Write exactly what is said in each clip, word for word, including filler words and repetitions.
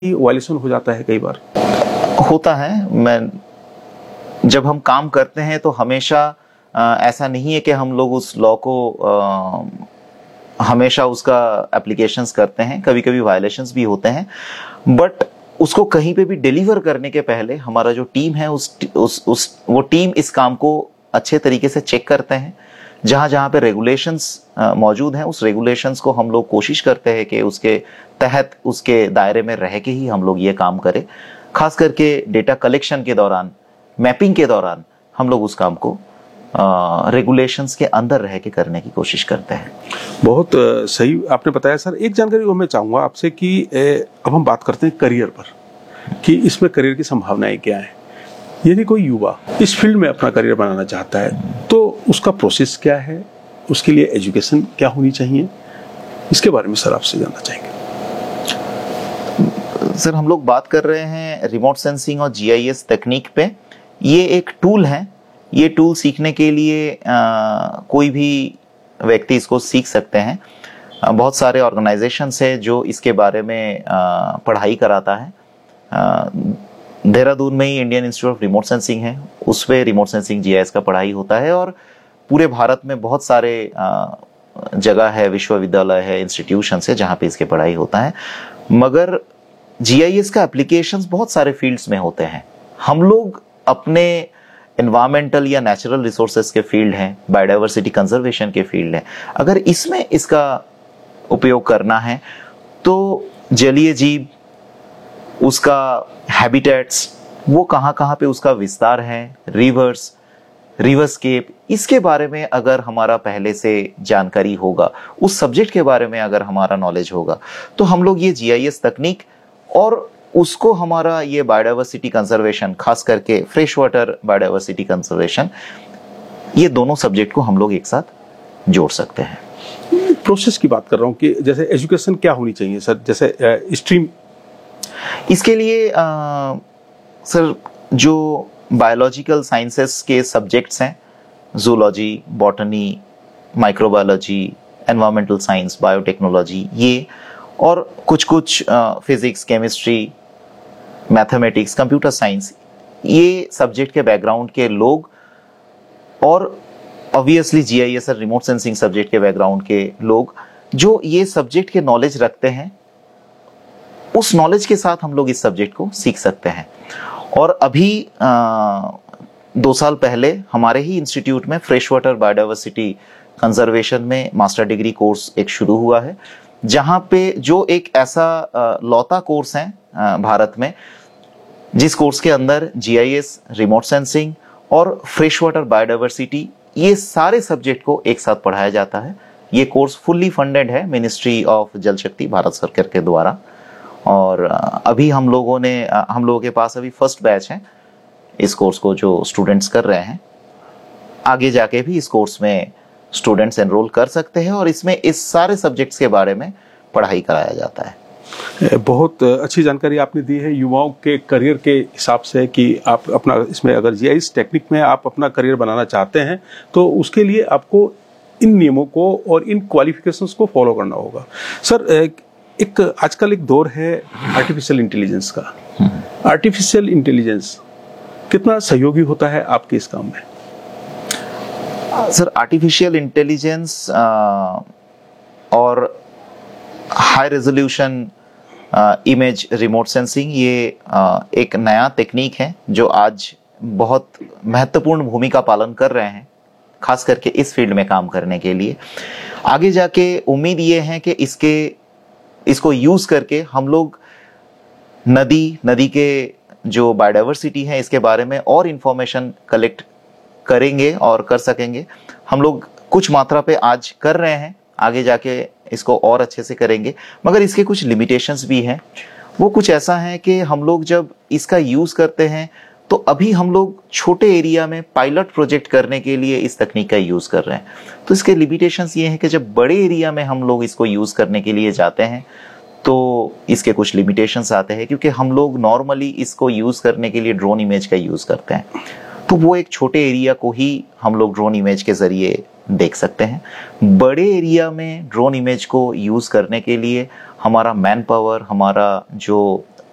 Violation हो जाता है कई बार। होता है। मैं जब हम काम करते हैं तो हमेशा आ, ऐसा नहीं है कि हम लोग उस लॉ को आ, हमेशा उसका एप्लीकेशंस करते हैं। कभी कभी वायलेशंस भी होते हैं, बट उसको कहीं पे भी डिलीवर करने के पहले हमारा जो टीम है उस उस उस वो टीम इस काम को अच्छे तरीके से चेक करते हैं। जहां जहां पे रेगुलेशंस मौजूद हैं उस रेगुलेशंस को हम लोग कोशिश करते हैं कि उसके तहत उसके दायरे में रह के ही हम लोग ये काम करें। खास करके डेटा कलेक्शन के दौरान, मैपिंग के दौरान हम लोग उस काम को रेगुलेशंस के अंदर रह के करने की कोशिश करते हैं। बहुत आ, सही आपने बताया सर। एक जानकारी वो मैं चाहूँगा आपसे कि ए, अब हम बात करते हैं करियर पर, कि इसमें करियर की संभावनाएं क्या हैं। यदि कोई युवा इस फील्ड में अपना करियर बनाना चाहता है तो उसका प्रोसेस क्या है, उसके लिए एजुकेशन क्या होनी चाहिए, इसके बारे में सर आपसे जानना चाहेंगे। सर, हम लोग बात कर रहे हैं रिमोट सेंसिंग और जीआईएस तकनीक पे। ये एक टूल है। ये टूल सीखने के लिए आ, कोई भी व्यक्ति इसको सीख सकते हैं। आ, बहुत सारे ऑर्गेनाइजेशंस है जो इसके बारे में आ, पढ़ाई कराता है। देहरादून में ही Indian institute of remote sensing है, उस पे रिमोट सेंसिंग जीआईएस का पढ़ाई होता है। और पूरे भारत में बहुत सारे जगह है, विश्वविद्यालय है, इंस्टीट्यूशन है जहाँ पे इसके पढ़ाई होता है। मगर जीआईएस का एप्लीकेशंस बहुत सारे फील्ड्स में होते हैं। हम लोग अपने एनवायरमेंटल या नेचुरल रिसोर्सेज के फील्ड हैं, बायोडाइवर्सिटी कंजर्वेशन के फील्ड हैं। अगर इसमें इसका उपयोग करना है तो जलीय जीव, उसका हैबिटेट्स, वो कहाँ कहाँ पे उसका विस्तार है, रिवर्स, रिवरस्केप, इसके बारे में अगर हमारा पहले से जानकारी होगा, उस सब्जेक्ट के बारे में अगर हमारा नॉलेज होगा, तो हम लोग ये जीआईएस तकनीक और उसको हमारा ये बायोडाइवर्सिटी कंजर्वेशन, खास करके फ्रेश वाटर बायोडाइवर्सिटी कंजर्वेशन, ये दोनों सब्जेक्ट को हम लोग एक साथ जोड़ सकते हैं। प्रोसेस की बात कर रहा हूँ कि जैसे एजुकेशन क्या होनी चाहिए सर, जैसे स्ट्रीम इसके लिए आ, सर जो बायोलॉजिकल साइंसेस के सब्जेक्ट्स हैं, zoology, botany, microbiology, environmental science, biotechnology, ये और कुछ कुछ physics, chemistry, mathematics, computer science, ये सब्जेक्ट के बैकग्राउंड के लोग, और ऑब्वियसली जीआईएस और रिमोट सेंसिंग सब्जेक्ट के बैकग्राउंड के लोग जो ये सब्जेक्ट के नॉलेज रखते हैं, उस नॉलेज के साथ हम लोग इस सब्जेक्ट को सीख सकते हैं। और अभी आ, दो साल पहले हमारे ही इंस्टीट्यूट में फ्रेश वाटर बायोडाइवर्सिटी कंजर्वेशन में मास्टर डिग्री कोर्स एक शुरू हुआ है, जहां पे जो एक ऐसा आ, लौता कोर्स है आ, भारत में, जिस कोर्स के अंदर जीआईएस, रिमोट सेंसिंग और फ्रेश वाटर बायोडाइवर्सिटी, ये सारे सब्जेक्ट को एक साथ पढ़ाया जाता है। ये कोर्स फुल्ली फंडेड है मिनिस्ट्री ऑफ जल शक्ति भारत सरकार के द्वारा। और अभी हम लोगों ने हम लोगों के पास अभी फर्स्ट बैच है इस कोर्स को जो स्टूडेंट्स कर रहे हैं। आगे जाके भी इस कोर्स में स्टूडेंट्स एनरोल कर सकते हैं और इसमें इस सारे सब्जेक्ट्स के बारे में पढ़ाई कराया जाता है। बहुत अच्छी जानकारी आपने दी है युवाओं के करियर के हिसाब से, कि आप अपना इसमें अगर जीआईएस टेक्निक में आप अपना करियर बनाना चाहते हैं तो उसके लिए आपको इन नियमों को और इन क्वालिफिकेशंस को फॉलो करना होगा। सर, एक आजकल एक दौर है आर्टिफिशियल इंटेलिजेंस का। आर्टिफिशियल इंटेलिजेंस कितना सहयोगी होता है आपके इस काम में? सर, आर्टिफिशियल इंटेलिजेंस और high resolution image remote sensing, ये आ, एक नया टेक्निक है जो आज बहुत महत्वपूर्ण भूमिका पालन कर रहे हैं, खास करके इस फील्ड में काम करने के लिए। आगे जाके उम्मीद ये है कि इसके इसको यूज करके हम लोग नदी नदी के जो बायोडाइवर्सिटी है इसके बारे में और इंफॉर्मेशन कलेक्ट करेंगे और कर सकेंगे। हम लोग कुछ मात्रा पे आज कर रहे हैं, आगे जाके इसको और अच्छे से करेंगे, मगर इसके कुछ लिमिटेशंस भी हैं। वो कुछ ऐसा है कि हम लोग जब इसका यूज करते हैं तो अभी हम लोग छोटे एरिया में पायलट प्रोजेक्ट करने के लिए इस तकनीक का यूज कर रहे हैं। तो इसके लिमिटेशंस ये हैं कि जब बड़े एरिया में हम लोग इसको यूज करने के लिए जाते हैं तो इसके कुछ लिमिटेशंस आते हैं, क्योंकि हम लोग नॉर्मली इसको यूज करने के लिए ड्रोन इमेज का यूज करते हैं। तो वो एक छोटे एरिया को ही हम लोग ड्रोन इमेज के जरिए देख सकते हैं। बड़े एरिया में ड्रोन इमेज को यूज करने के लिए हमारा मैन पावर, हमारा जो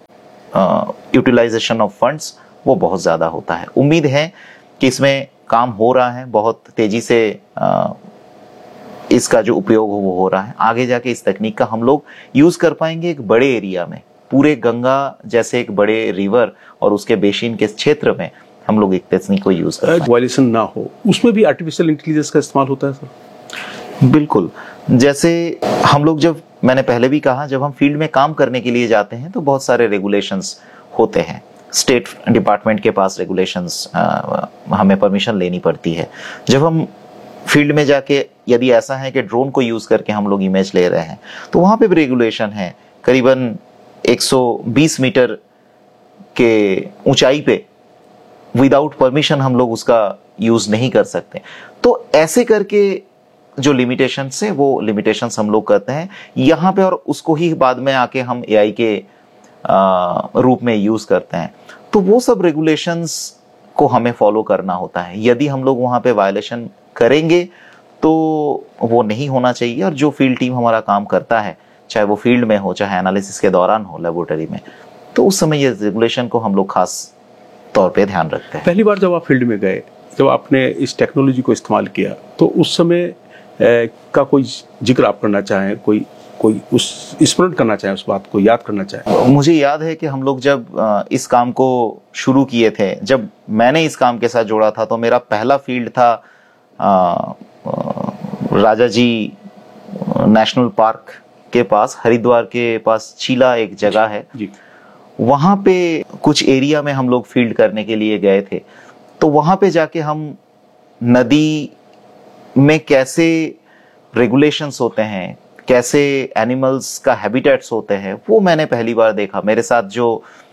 यूटिलाइजेशन ऑफ फंड्स वो बहुत ज़्यादा होता है। उम्मीद है कि इसमें काम हो रहा है, बहुत तेज़ी से uh, इसका जो उपयोग हो वो हो रहा है। आगे जाके इस तकनीक का हम लोग यूज़ कर पाएंगे एक बड़े एरिया में, पूरे गंगा जैसे एक बड़े रिवर और उसके बेसिन के क्षेत्र में हम लोग एक तकनीक को यूज़ कर पाएंगे। वायलेशन ना हो, उसमें भी आर्टिफिशियल इंटेलिजेंस का इस्तेमाल होता है सर? बिल्कुल। जैसे हम लोग, जब मैंने पहले भी कहा, जब हम फील्ड में काम करने के लिए जाते हैं तो बहुत सारे रेगुलेशंस होते हैं। स्टेट डिपार्टमेंट के पास रेगुलेशंस हमें परमिशन लेनी पड़ती है। जब हम फील्ड में जाके, यदि ऐसा है कि ड्रोन को यूज़ करके हम लोग इमेज ले रहे हैं, तो वहाँ पे भी रेगुलेशन है। करीबन एक सौ बीस मीटर के ऊंचाई पे विदाउट परमिशन हम लोग उसका यूज़ नहीं कर सकते। तो ऐसे करके जो लिमिटेशंस है वो लिमिटेशंस हम लोग करते हैं यहाँ पे, और उसको ही बाद में आके हम एआई के आ, रूप में यूज़ करते हैं। तो वो सब रेगुलेशंस को हमें फॉलो करना होता है। यदि हम लोग वहाँ पे वायलेशन करेंगे तो वो नहीं होना चाहिए। और जो फील्ड टीम हमारा काम करता है, चाहे वो फील्ड में हो, चाहे एनालिसिस के दौरान हो, लेबोरेटरी में, तो उस समय ये रेगुलेशन को हम लोग खास तौर पे ध्यान रखते हैं। पहली बार जब आप फील्ड में गए, जब आपने इस टेक्नोलॉजी को इस्तेमाल किया, तो उस समय ए, का कोई जिक्र आप करना चाहें, कोई कोई उस स्मरण करना चाहें, उस बात को याद करना चाहें? मुझे याद है कि हम लोग जब इस काम को शुरू किए थे, जब मैंने इस काम के साथ जोड़ा था, तो मेरा पहला फील्ड था आ, राजा जी नेशनल पार्क के पास, हरिद्वार के पास चीला एक जगह है जी। वहाँ पे कुछ एरिया में हम लोग फील्ड करने के लिए गए थे। तो वहाँ पे जाके हम नदी में कैसे रेगुलेशंस होते हैं, कैसे एनिमल्स का हैबिटेट्स होते हैं, वो मैंने पहली बार देखा। मेरे साथ जो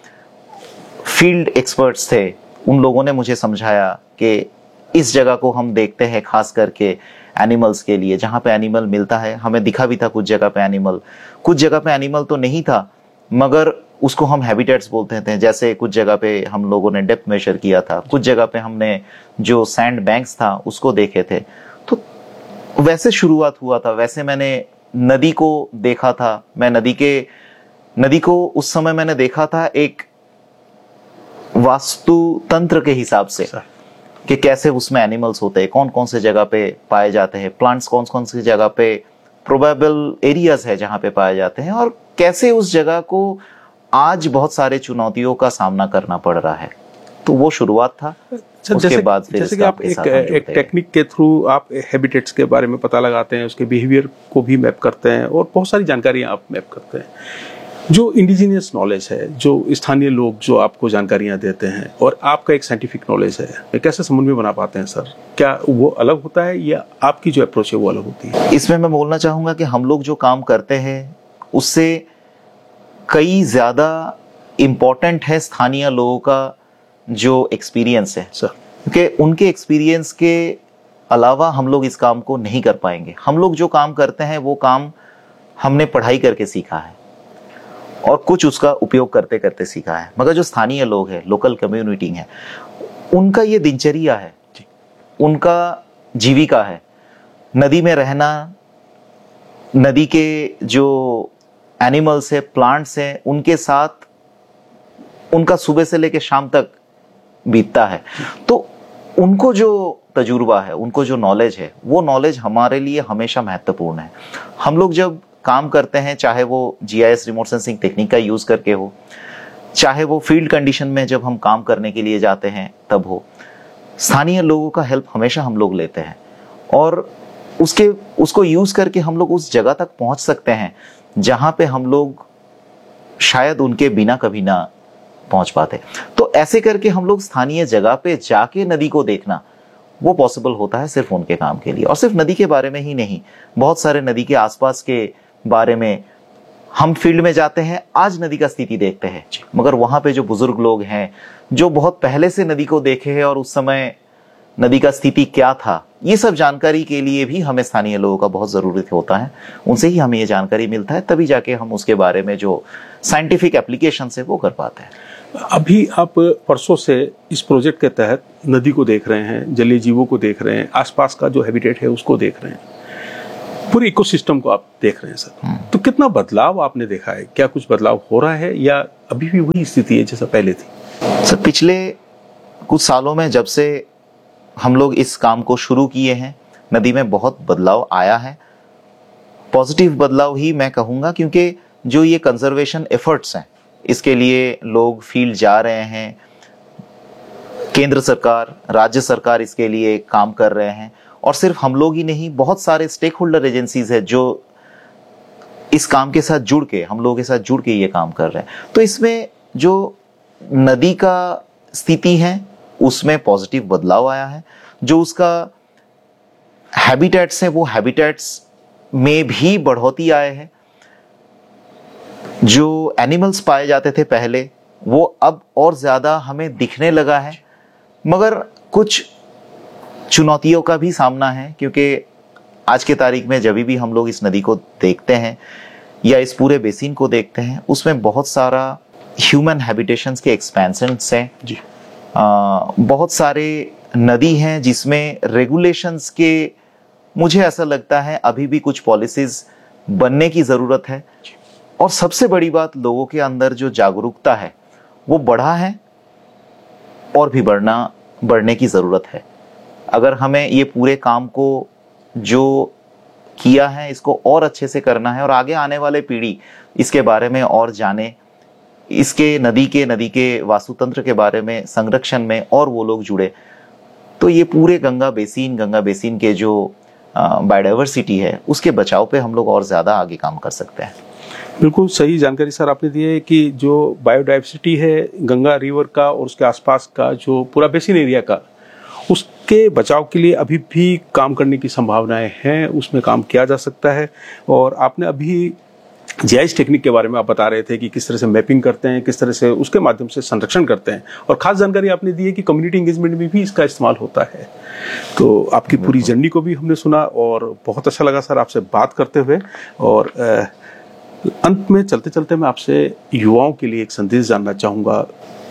फील्ड एक्सपर्ट्स थे, उन लोगों ने मुझे समझाया कि इस जगह को हम देखते हैं खास करके एनिमल्स के लिए, जहाँ पे एनिमल मिलता है। हमें दिखा भी था कुछ जगह पे एनिमल, कुछ जगह पे एनिमल तो नहीं था, मगर उसको हम हैबिटेट्स बोलते थे। जैसे कुछ जगह पे हम लोगों ने डेप्थ मेजर किया था, कुछ जगह पे हमने जो सैंड बैंक्स था उसको देखे थे। तो वैसे शुरुआत हुआ था। वैसे मैंने नदी को देखा था। मैं नदी के नदी को उस समय मैंने देखा था एक वास्तु तंत्र के हिसाब से, कि कैसे उसमें एनिमल्स होते हैं, कौन कौन से जगह पे पाए जाते हैं, प्लांट्स कौन कौन सी जगह पे प्रोबेबल एरियाज है जहाँ पे पाए जाते हैं, और कैसे उस जगह को आज बहुत सारे चुनौतियों का सामना करना पड़ रहा है। तो वो शुरुआत था। उसके जैसे, बाद फिर जैसे कि आप एक, एक टेक्निक के थ्रू आप हैबिटेट्स के बारे में पता लगाते हैं, उसके बिहेवियर को भी मैप करते हैं, और बहुत सारी जानकारियां आप मैप करते हैं। जो इंडिजीनियस नॉलेज है, जो स्थानीय लोग जो आपको जानकारियां देते हैं, और आपका एक साइंटिफिक नॉलेज है, कैसे समन्वय बना पाते हैं सर? क्या वो अलग होता है या आपकी जो अप्रोच है वो अलग होती है? इसमें मैं बोलना चाहूंगा कि हम लोग जो काम करते हैं उससे कई ज्यादा इम्पोर्टेंट है स्थानीय लोगों का जो एक्सपीरियंस है सर, क्योंकि उनके एक्सपीरियंस के अलावा हम लोग इस काम को नहीं कर पाएंगे। हम लोग जो काम करते हैं वो काम हमने पढ़ाई करके सीखा है और कुछ उसका उपयोग करते करते सीखा है, मगर जो स्थानीय लोग हैं, लोकल कम्युनिटी है, उनका ये दिनचर्या है, उनका जीविका है। नदी में रहना, नदी के जो एनिमल्स है, प्लांट्स हैं, उनके साथ उनका सुबह से लेकर शाम तक बीतता है। तो उनको जो तजुर्बा है, उनको जो नॉलेज है, वो नॉलेज हमारे लिए हमेशा महत्वपूर्ण है। हम लोग जब काम करते हैं, चाहे वो जीआईएस रिमोट सेंसिंग टेक्निक का यूज करके हो, चाहे वो फील्ड कंडीशन में जब हम काम करने के लिए जाते हैं तब हो, स्थानीय लोगों का हेल्प हमेशा हम लोग लेते हैं, और उसके उसको यूज करके हम लोग उस जगह तक पहुंच सकते हैं जहां पे हम लोग शायद उनके बिना कभी ना पहुंच पाते। तो ऐसे करके हम लोग स्थानीय जगह पे जाके नदी को देखना, वो पॉसिबल होता है सिर्फ उनके काम के लिए। और सिर्फ नदी के बारे में ही नहीं, बहुत सारे नदी के आसपास के बारे में हम फील्ड में जाते हैं, आज नदी का स्थिति देखते हैं, मगर वहां पे जो बुजुर्ग लोग हैं, जो बहुत पहले से नदी को देखे हैं और उस समय नदी का स्थिति क्या था, ये सब जानकारी के लिए भी हमें स्थानीय लोगों का बहुत जरूरत होता है। उनसे ही हमें ये जानकारी मिलता है, तभी जाके हम उसके बारे में जो साइंटिफिक एप्लीकेशन है वो कर पाते हैं। अभी आप परसों से इस प्रोजेक्ट के तहत नदी को देख रहे हैं, जलीय जीवों को देख रहे हैं, आसपास का जो हैबिटेट है उसको देख रहे हैं। पूरे इकोसिस्टम को आप देख रहे हैं सर, तो कितना बदलाव आपने देखा है? क्या कुछ बदलाव हो रहा है या अभी भी वही स्थिति है जैसा पहले थी? सर पिछले कुछ सालों में जब से हम लोग इस काम को शुरू किए हैं, नदी में बहुत बदलाव आया है। पॉजिटिव बदलाव ही मैं कहूँगा, क्योंकि जो ये कंजर्वेशन एफर्ट्स हैं, इसके लिए लोग फील्ड जा रहे हैं, केंद्र सरकार, राज्य सरकार इसके लिए काम कर रहे हैं, और सिर्फ हम लोग ही नहीं, बहुत सारे स्टेक होल्डर एजेंसीज है जो इस काम के साथ जुड़ के, हम लोगों के साथ जुड़ के ये काम कर रहे हैं। तो इसमें जो नदी का स्थिति है उसमें पॉजिटिव बदलाव आया है। जो उसका हैबिटेट्स है, वो हैबिटेट्स में भी बढ़ोतरी आए हैं। जो एनिमल्स पाए जाते थे पहले, वो अब और ज्यादा हमें दिखने लगा है, मगर कुछ चुनौतियों का भी सामना है, क्योंकि आज के तारीख में जब भी हम लोग इस नदी को देखते हैं या इस पूरे बेसिन को देखते हैं, उसमें बहुत सारा ह्यूमन हैबिटेशंस के एक्सपेंशंस हैं जी। आ, बहुत सारे नदी हैं जिसमें रेगुलेशंस के, मुझे ऐसा लगता है अभी भी कुछ पॉलिसीज बनने की जरूरत है। और सबसे बड़ी बात, लोगों के अंदर जो जागरूकता है वो बढ़ा है और भी बढ़ना बढ़ने की जरूरत है। अगर हमें ये पूरे काम को जो किया है इसको और अच्छे से करना है और आगे आने वाले पीढ़ी इसके बारे में और जाने, इसके नदी के नदी के वास्तुतंत्र के बारे में, संरक्षण में और वो लोग जुड़े, तो ये पूरे गंगा बेसिन गंगा बेसिन के जो बायोडाइवर्सिटी है उसके बचाव पे हम लोग और ज्यादा आगे काम कर सकते हैं। बिल्कुल सही जानकारी सर आपने दी है कि जो बायोडाइवर्सिटी है गंगा रिवर का और उसके आसपास का जो पूरा बेसिन एरिया का, उसके बचाव के लिए अभी भी काम करने की संभावनाएं हैं, उसमें काम किया जा सकता है। और आपने अभी जीआईएस टेक्निक के बारे में आप बता रहे थे कि किस तरह से मैपिंग करते हैं, किस तरह से उसके माध्यम से संरक्षण करते हैं, और खास जानकारी आपने दी है कि कम्युनिटी एंगेजमेंट में भी इसका इस्तेमाल होता है। तो आपकी पूरी जर्नी को भी हमने सुना और बहुत अच्छा लगा सर आपसे बात करते हुए। और अंत में चलते चलते मैं आपसे युवाओं के लिए एक संदेश जानना चाहूँगा।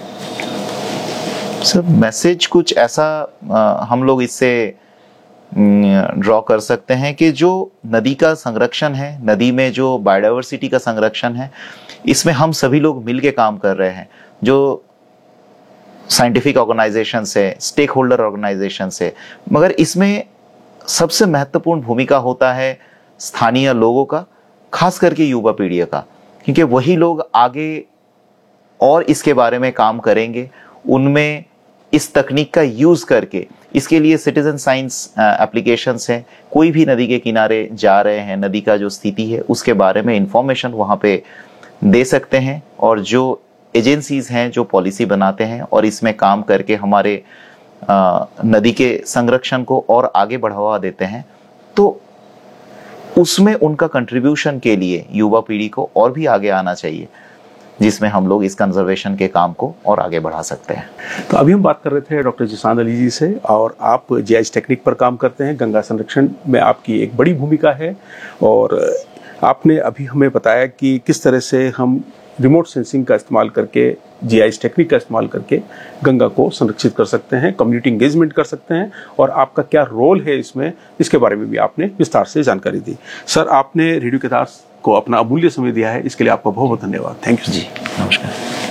सर मैसेज कुछ ऐसा आ, हम लोग इससे ड्रॉ कर सकते हैं कि जो नदी का संरक्षण है, नदी में जो बायोडाइवर्सिटी का संरक्षण है, इसमें हम सभी लोग मिलके काम कर रहे हैं। जो साइंटिफिक ऑर्गेनाइजेशन से, स्टेक होल्डर ऑर्गेनाइजेशन से, मगर इसमें सबसे महत्वपूर्ण भूमिका होता है स्थानीय लोगों का, खास करके युवा पीढ़ी का, क्योंकि वही लोग आगे और इसके बारे में काम करेंगे। उनमें इस तकनीक का यूज करके, इसके लिए सिटीजन साइंस एप्लीकेशंस हैं, कोई भी नदी के किनारे जा रहे हैं, नदी का जो स्थिति है उसके बारे में इंफॉर्मेशन वहाँ पे दे सकते हैं। और जो एजेंसीज हैं जो पॉलिसी बनाते हैं और इसमें काम करके हमारे आ, नदी के संरक्षण को और आगे बढ़ावा देते हैं, तो उसमें उनका कंट्रीब्यूशन के लिए युवा पीढ़ी को और भी आगे आना चाहिए, जिसमें हम लोग इस कंजर्वेशन के काम को और आगे बढ़ा सकते हैं। तो अभी हम बात कर रहे थे डॉक्टर जिशान अली जी से, और आप जीआईएस टेक्निक पर काम करते हैं, गंगा संरक्षण में आपकी एक बड़ी भूमिका है। और आपने अभी हमें बताया कि किस तरह से हम रिमोट सेंसिंग का इस्तेमाल करके, जीआईएस टेक्निक का इस्तेमाल करके गंगा को संरक्षित कर सकते हैं, कम्युनिटी एंगेजमेंट कर सकते हैं, और आपका क्या रोल है इसमें, इसके बारे में भी आपने विस्तार से जानकारी दी। सर आपने रेडियो केदार को अपना अमूल्य समय दिया है, इसके लिए आपका बहुत बहुत धन्यवाद। थैंक यू जी। नमस्कार।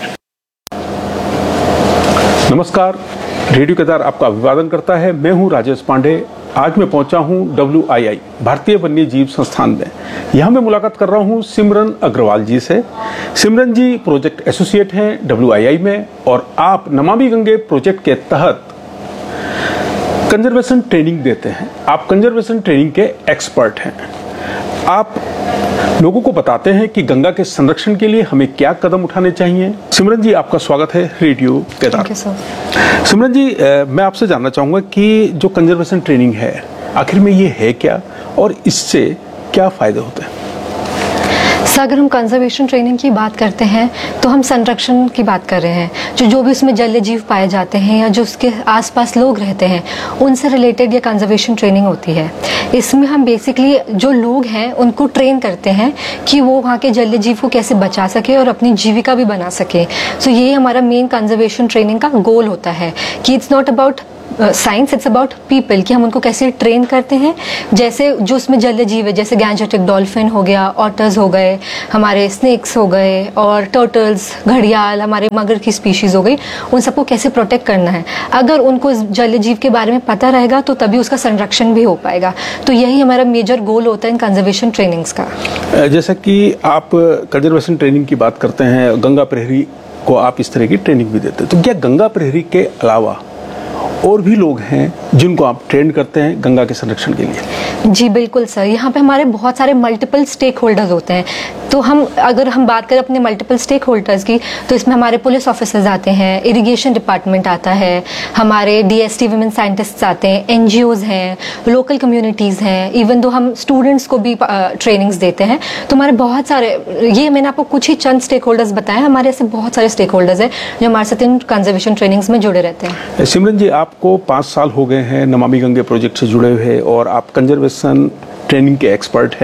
नमस्कार, रेडियो केदार आपका अभिवादन करता है। मैं हूं राजेश पांडे। आज मैं पहुंचा हूं डब्ल्यू आई आई भारतीय वन्य जीव संस्थान में। यहां मैं मुलाकात कर रहा हूं सिमरन अग्रवाल जी से। सिमरन जी प्रोजेक्ट एसोसिएट हैं डब्ल्यू आई आई में, और आप नमामि गंगे प्रोजेक्ट के तहत कंजर्वेशन ट्रेनिंग देते हैं। आप कंजर्वेशन ट्रेनिंग के एक्सपर्ट हैं। आप लोगों को बताते हैं कि गंगा के संरक्षण के लिए हमें क्या कदम उठाने चाहिए। सिमरन जी आपका स्वागत है रेडियो केदार। सिमरन जी मैं आपसे जानना चाहूंगा कि जो कंजर्वेशन ट्रेनिंग है आखिर में ये है क्या, और इससे क्या फायदे होते हैं? सर अगर हम कंजर्वेशन ट्रेनिंग की बात करते हैं तो हम संरक्षण की बात कर रहे हैं। जो जो भी उसमें जलीय जीव पाए जाते हैं या जो उसके आसपास लोग रहते हैं उनसे रिलेटेड ये कंजर्वेशन ट्रेनिंग होती है। इसमें हम बेसिकली जो लोग हैं उनको ट्रेन करते हैं कि वो वहाँ के जलीय जीव को कैसे बचा सके और अपनी जीविका भी बना सके। सो ये हमारा मेन कंजर्वेशन ट्रेनिंग का गोल होता है कि it's not about science, it's about people, कि हम उनको कैसे ट्रेन करते हैं। जैसे जो उसमें जलीय जीव है, जैसे गैंजेटिक डॉल्फिन हो गया, ऑटर्स हो गए, हमारे स्नेक्स हो गए, और टर्टल्स, घड़ियाल, हमारे मगर की स्पीशीज हो गई, उन सबको कैसे प्रोटेक्ट करना है। अगर उनको जलीय जीव के बारे में पता रहेगा तो तभी उसका संरक्षण भी हो पाएगा। तो यही हमारा मेजर गोल होता है इन कंजर्वेशन ट्रेनिंग्स का। जैसा कि आप कंजर्वेशन ट्रेनिंग की बात करते हैं, गंगा प्रहरी को आप इस तरह की ट्रेनिंग भी देते हैं, तो क्या गंगा प्रहरी के अलावा और भी लोग हैं जिनको आप ट्रेन करते हैं गंगा के संरक्षण के लिए? जी बिल्कुल सर, यहाँ पे हमारे बहुत सारे मल्टीपल स्टेक होल्डर्स होते हैं। तो हम अगर हम बात करें अपने मल्टीपल स्टेक होल्डर्स की, तो इसमें हमारे पुलिस ऑफिसर्स आते हैं, इरिगेशन डिपार्टमेंट आता है, हमारे डीएसटी वुमेन साइंटिस्ट्स आते हैं, एनजीओज हैं, लोकल कम्युनिटीज़ हैं, इवन दो हम स्टूडेंट्स को भी ट्रेनिंग्स देते हैं। तो हमारे बहुत सारे, ये मैंने आपको कुछ ही चंद स्टेक होल्डर्स बताए, हमारे ऐसे बहुत सारे स्टेक होल्डर्स हैं जो हमारे साथ इन कंजर्वेशन ट्रेनिंग्स में जुड़े रहते हैं। सिमरन जी, आपको पाँच साल हो गए हैं नमामि गंगे प्रोजेक्ट से जुड़े हुए, और आप कंजर्वेशन ट्रेनिंग के एक्सपर्ट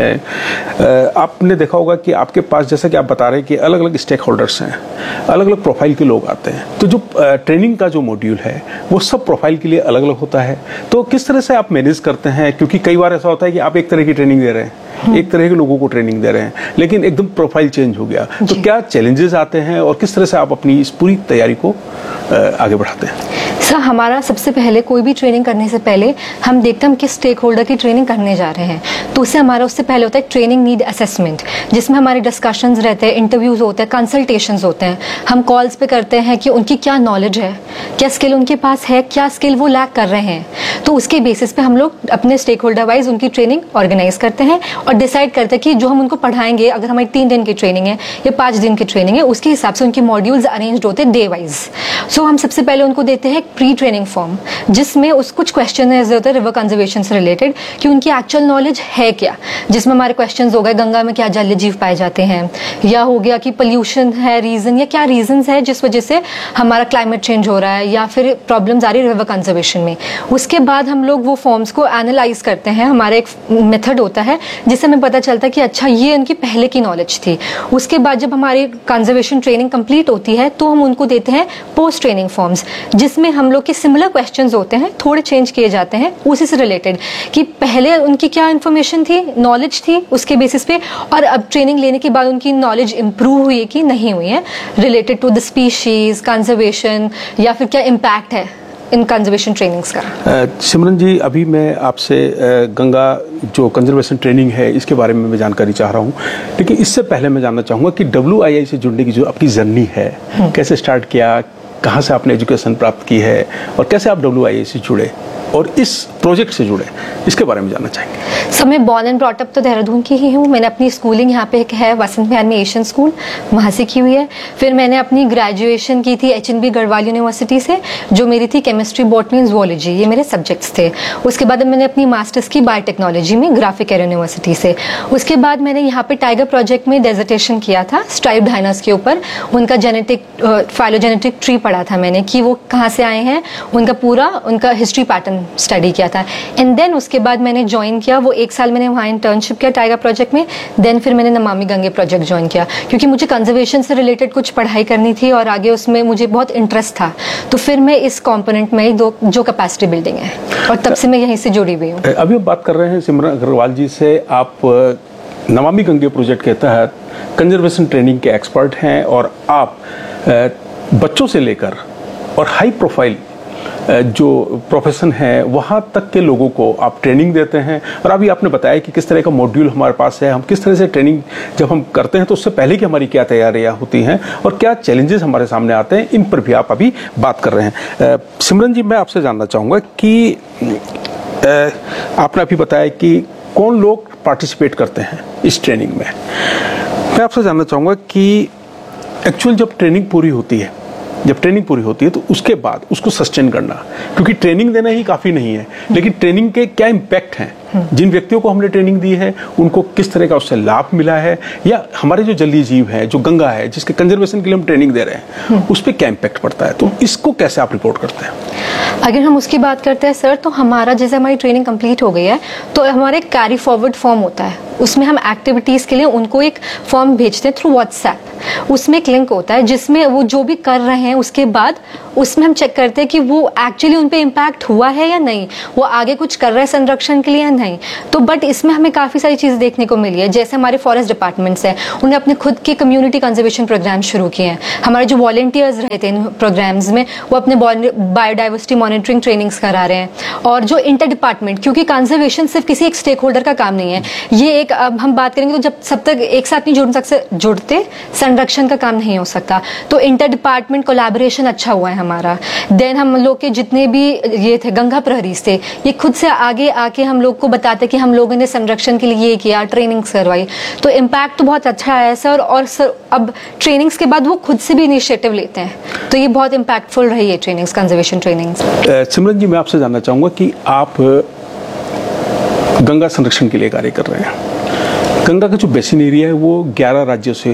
हैं। आपने देखा होगा कि आपके पास, जैसा कि आप बता रहे हैं कि अलग अलग स्टेक होल्डर्स हैं, अलग अलग प्रोफाइल के लोग आते हैं, तो जो ट्रेनिंग का जो मॉड्यूल है वो सब प्रोफाइल के लिए अलग अलग होता है। तो किस तरह से आप मैनेज करते हैं? क्योंकि कई बार ऐसा होता है कि आप एक तरह की ट्रेनिंग दे रहे हैं, एक तरह के लोगों को ट्रेनिंग दे रहे हैं, लेकिन एकदम प्रोफाइल चेंज हो गया, तो क्या चैलेंजेस आते हैं और किस तरह से आप अपनी इस पूरी तैयारी को आगे बढ़ाते हैं? सर, हमारा सबसे पहले कोई भी ट्रेनिंग करने से पहले हम देखते हैं हम किस स्टेक होल्डर की ट्रेनिंग करने जा रहे हैं। तो उससे हमारा उससे पहले होता है ट्रेनिंग नीड असेसमेंट, जिसमें हमारे डिस्कशंस रहते हैं, इंटरव्यूज होते हैं, कंसल्टेशंस होते हैं। हम कॉल्स पे करते हैं कि उनकी क्या नॉलेज है, क्या स्किल उनके पास है, क्या स्किल वो लैक कर रहे हैं। तो उसके बेसिस पे हम लोग अपने स्टेक होल्डर वाइज उनकी ट्रेनिंग ऑर्गेनाइज करते हैं और डिसाइड करते हैं कि जो हम उनको पढ़ाएंगे, अगर हमारी तीन दिन की ट्रेनिंग है या पाँच दिन की ट्रेनिंग है, उसके हिसाब से उनकी मॉड्यूल्स अरेंज्ड होते हैं डे वाइज। सो हम सबसे पहले उनको देते हैं प्री ट्रेनिंग फॉर्म, जिसमें उस कुछ क्वेश्चन ऐसे होते हैं रिवर कंजर्वेशन से रिलेटेड कि उनकी एक्चुअल नॉलेज है क्या, जिसमें हमारे क्वेश्चंस हो गए गंगा में क्या जलीय जीव पाए जाते हैं, या हो गया कि पोल्यूशन है रीजन, या क्या रीजंस है जिस वजह से हमारा क्लाइमेट चेंज हो रहा है, या फिर प्रॉब्लम्स आ रही है रिवर कंजर्वेशन में। उसके बाद हम लोग वो फॉर्म्स को एनालाइज करते हैं। हमारा एक मेथड होता है जिससे हमें पता चलता है कि अच्छा ये उनकी पहले की नॉलेज थी। उसके बाद जब हमारी कंजर्वेशन ट्रेनिंग कंप्लीट होती है तो हम उनको देते हैं पोस्ट ट्रेनिंग फॉर्म्स, जिसमें हम लोग के सिमिलर क्वेश्चंस होते हैं, थोड़े चेंज किए जाते हैं उसी से रिलेटेड कि पहले उनकी क्या इन्फॉर्मेशन थी, नॉलेज थी, उसके बेसिस पे, और अब ट्रेनिंग लेने के बाद उनकी नॉलेज इंप्रूव हुई है कि नहीं हुई है, related to the species, conservation, या फिर क्या इम्पैक्ट है इन कंजर्वेशन ट्रेनिंग्स का। uh, सिमरन जी, अभी मैं आपसे uh, गंगा जो कंजर्वेशन ट्रेनिंग है इसके बारे में मैं जानकारी चाह रहा हूँ, लेकिन इससे पहले मैं जानना चाहूँगा कि डब्ल्यू आई आई से जुड़ने की जो आपकी जर्नी है, कैसे स्टार्ट किया, कहाँ से आपने एजुकेशन प्राप्त की है, और कैसे आप डब्ल्यू आई आई से जुड़े और इस प्रोजेक्ट से जुड़े, इसके बारे में जानना चाहेंगे। सर, मैं बॉर्न एंड ब्रॉट अप तो देहरादून की ही हूँ। मैंने अपनी स्कूलिंग यहाँ पे एक है वसंत विहार में एशियन स्कूल, वहाँ से की हुई है। फिर मैंने अपनी ग्रेजुएशन की थी H N B Garhwal university से, जो मेरी थी केमिस्ट्री, बॉटनी, ज़ूलॉजी, ये मेरे सब्जेक्ट्स थे। उसके बाद मैंने अपनी मास्टर्स की बायोटेक्नोलॉजी में ग्राफिक एयर यूनिवर्सिटी से। उसके बाद मैंने यहाँ पे टाइगर प्रोजेक्ट में डेजर्टेशन किया था स्ट्राइप्ड हाइनस के ऊपर। उनका जेनेटिक फाइलोजेनेटिक ट्री पढ़ा था मैंने कि वो कहाँ से आए हैं, उनका पूरा उनका हिस्ट्री पैटर्न स्टडी किया था। एंड देन उसके बाद मैंने ज्वाइन किया, वो एक साल मैंने वहाँ इंटर्नशिप किया टाइगर प्रोजेक्ट में। देन फिर मैंने नमामि गंगे प्रोजेक्ट ज्वाइन किया, क्योंकि मुझे कंजर्वेशन से रिलेटेड कुछ पढ़ाई करनी थी और आगे उसमें मुझे बहुत इंटरेस्ट था। तो फिर मैं इस कॉम्पोनेंट में दो जो कैपेसिटी बिल्डिंग है, और तब से मैं यहीं से जुड़ी हुई हूँ। अभी हम बात कर रहे हैं सिमरन अग्रवाल जी से। आप नमामि गंगे प्रोजेक्ट के तहत कंजर्वेशन ट्रेनिंग के एक्सपर्ट हैं, और आप बच्चों से लेकर और हाई प्रोफाइल जो प्रोफेशन है वहाँ तक के लोगों को आप ट्रेनिंग देते हैं। और अभी आपने बताया कि किस तरह का मॉड्यूल हमारे पास है, हम किस तरह से ट्रेनिंग जब हम करते हैं तो उससे पहले की हमारी क्या तैयारियाँ होती हैं और क्या चैलेंजेस हमारे सामने आते हैं, इन पर भी आप अभी बात कर रहे हैं। सिमरन जी, मैं आपसे जानना चाहूँगा कि आपने अभी बताया कि कौन लोग पार्टिसिपेट करते हैं इस ट्रेनिंग में। मैं आपसे जानना चाहूँगा कि एक्चुअल जब ट्रेनिंग पूरी होती है जब ट्रेनिंग पूरी होती है तो उसके बाद उसको सस्टेन करना, क्योंकि ट्रेनिंग देना ही काफ़ी नहीं है, लेकिन ट्रेनिंग के क्या इम्पैक्ट हैं, जिन व्यक्तियों को हमने ट्रेनिंग दी है उनको किस तरह का उससे लाभ मिला है, या हमारे जो जलीय जीव है, जो गंगा है, जिसके कंजर्वेशन के लिए हम ट्रेनिंग दे रहे हैं, उस पर क्या इम्पैक्ट पड़ता है, तो इसको कैसे आप रिपोर्ट करते हैं? अगर हम उसकी बात करते हैं सर, तो हमारा जैसे हमारी ट्रेनिंग कंप्लीट हो गई है तो हमारे कैरी फॉरवर्ड फॉर्म होता है उसमें हम एक्टिविटीज़ के लिए उनको एक फॉर्म भेजते हैं थ्रू व्हाट्सएप। उसमें एक लिंक होता है जिसमें वो जो भी कर रहे हैं उसके बाद उसमें हम चेक करते हैं कि वो एक्चुअली उन पे इम्पैक्ट हुआ है या नहीं, वो आगे कुछ कर रहे हैं संरक्षण के लिए या नहीं। तो बट इसमें हमें काफ़ी सारी चीज़ें देखने को मिली है, जैसे हमारे फॉरेस्ट डिपार्टमेंट्स हैं, उन्होंने अपने खुद के कम्युनिटी कंजर्वेशन प्रोग्राम शुरू किए हैं। हमारे जो वॉलंटियर्स रहते हैं इन प्रोग्राम्स में, वो अपने बायोडाइवर्सिटी मॉनिटरिंग ट्रेनिंग्स करा रहे हैं। और जो इंटर डिपार्टमेंट, क्योंकि कंजर्वेशन सिर्फ किसी एक स्टेक होल्डर का काम नहीं है, ये एक, अब हम बात करेंगे तो जब सब तक एक साथ नहीं जुड़ सकते जुड़ते संरक्षण का काम नहीं हो सकता। तो इंटर डिपार्टमेंट कोलैबोरेशन अच्छा हुआ है हमारा। देन हम लोग के जितने भी ये थे गंगा प्रहरी थे, ये खुद से आगे आके हम लोग को बताते कि हम लोगों ने संरक्षण के लिए ये किया, ट्रेनिंग्स करवाई। तो इम्पैक्ट तो बहुत अच्छा है सर। और सर अब ट्रेनिंग्स के बाद वो खुद से भी इनिशिएटिव लेते हैं, तो ये बहुत इम्पैक्टफुल रही है ट्रेनिंग्स, कंजर्वेशन ट्रेनिंग्स। सिमरन जी, मैं आपसे जानना चाहूंगा कि आप गंगा संरक्षण के लिए कार्य कर रहे हैं। गंगा का जो बेसिन एरिया है वो ग्यारह राज्यों से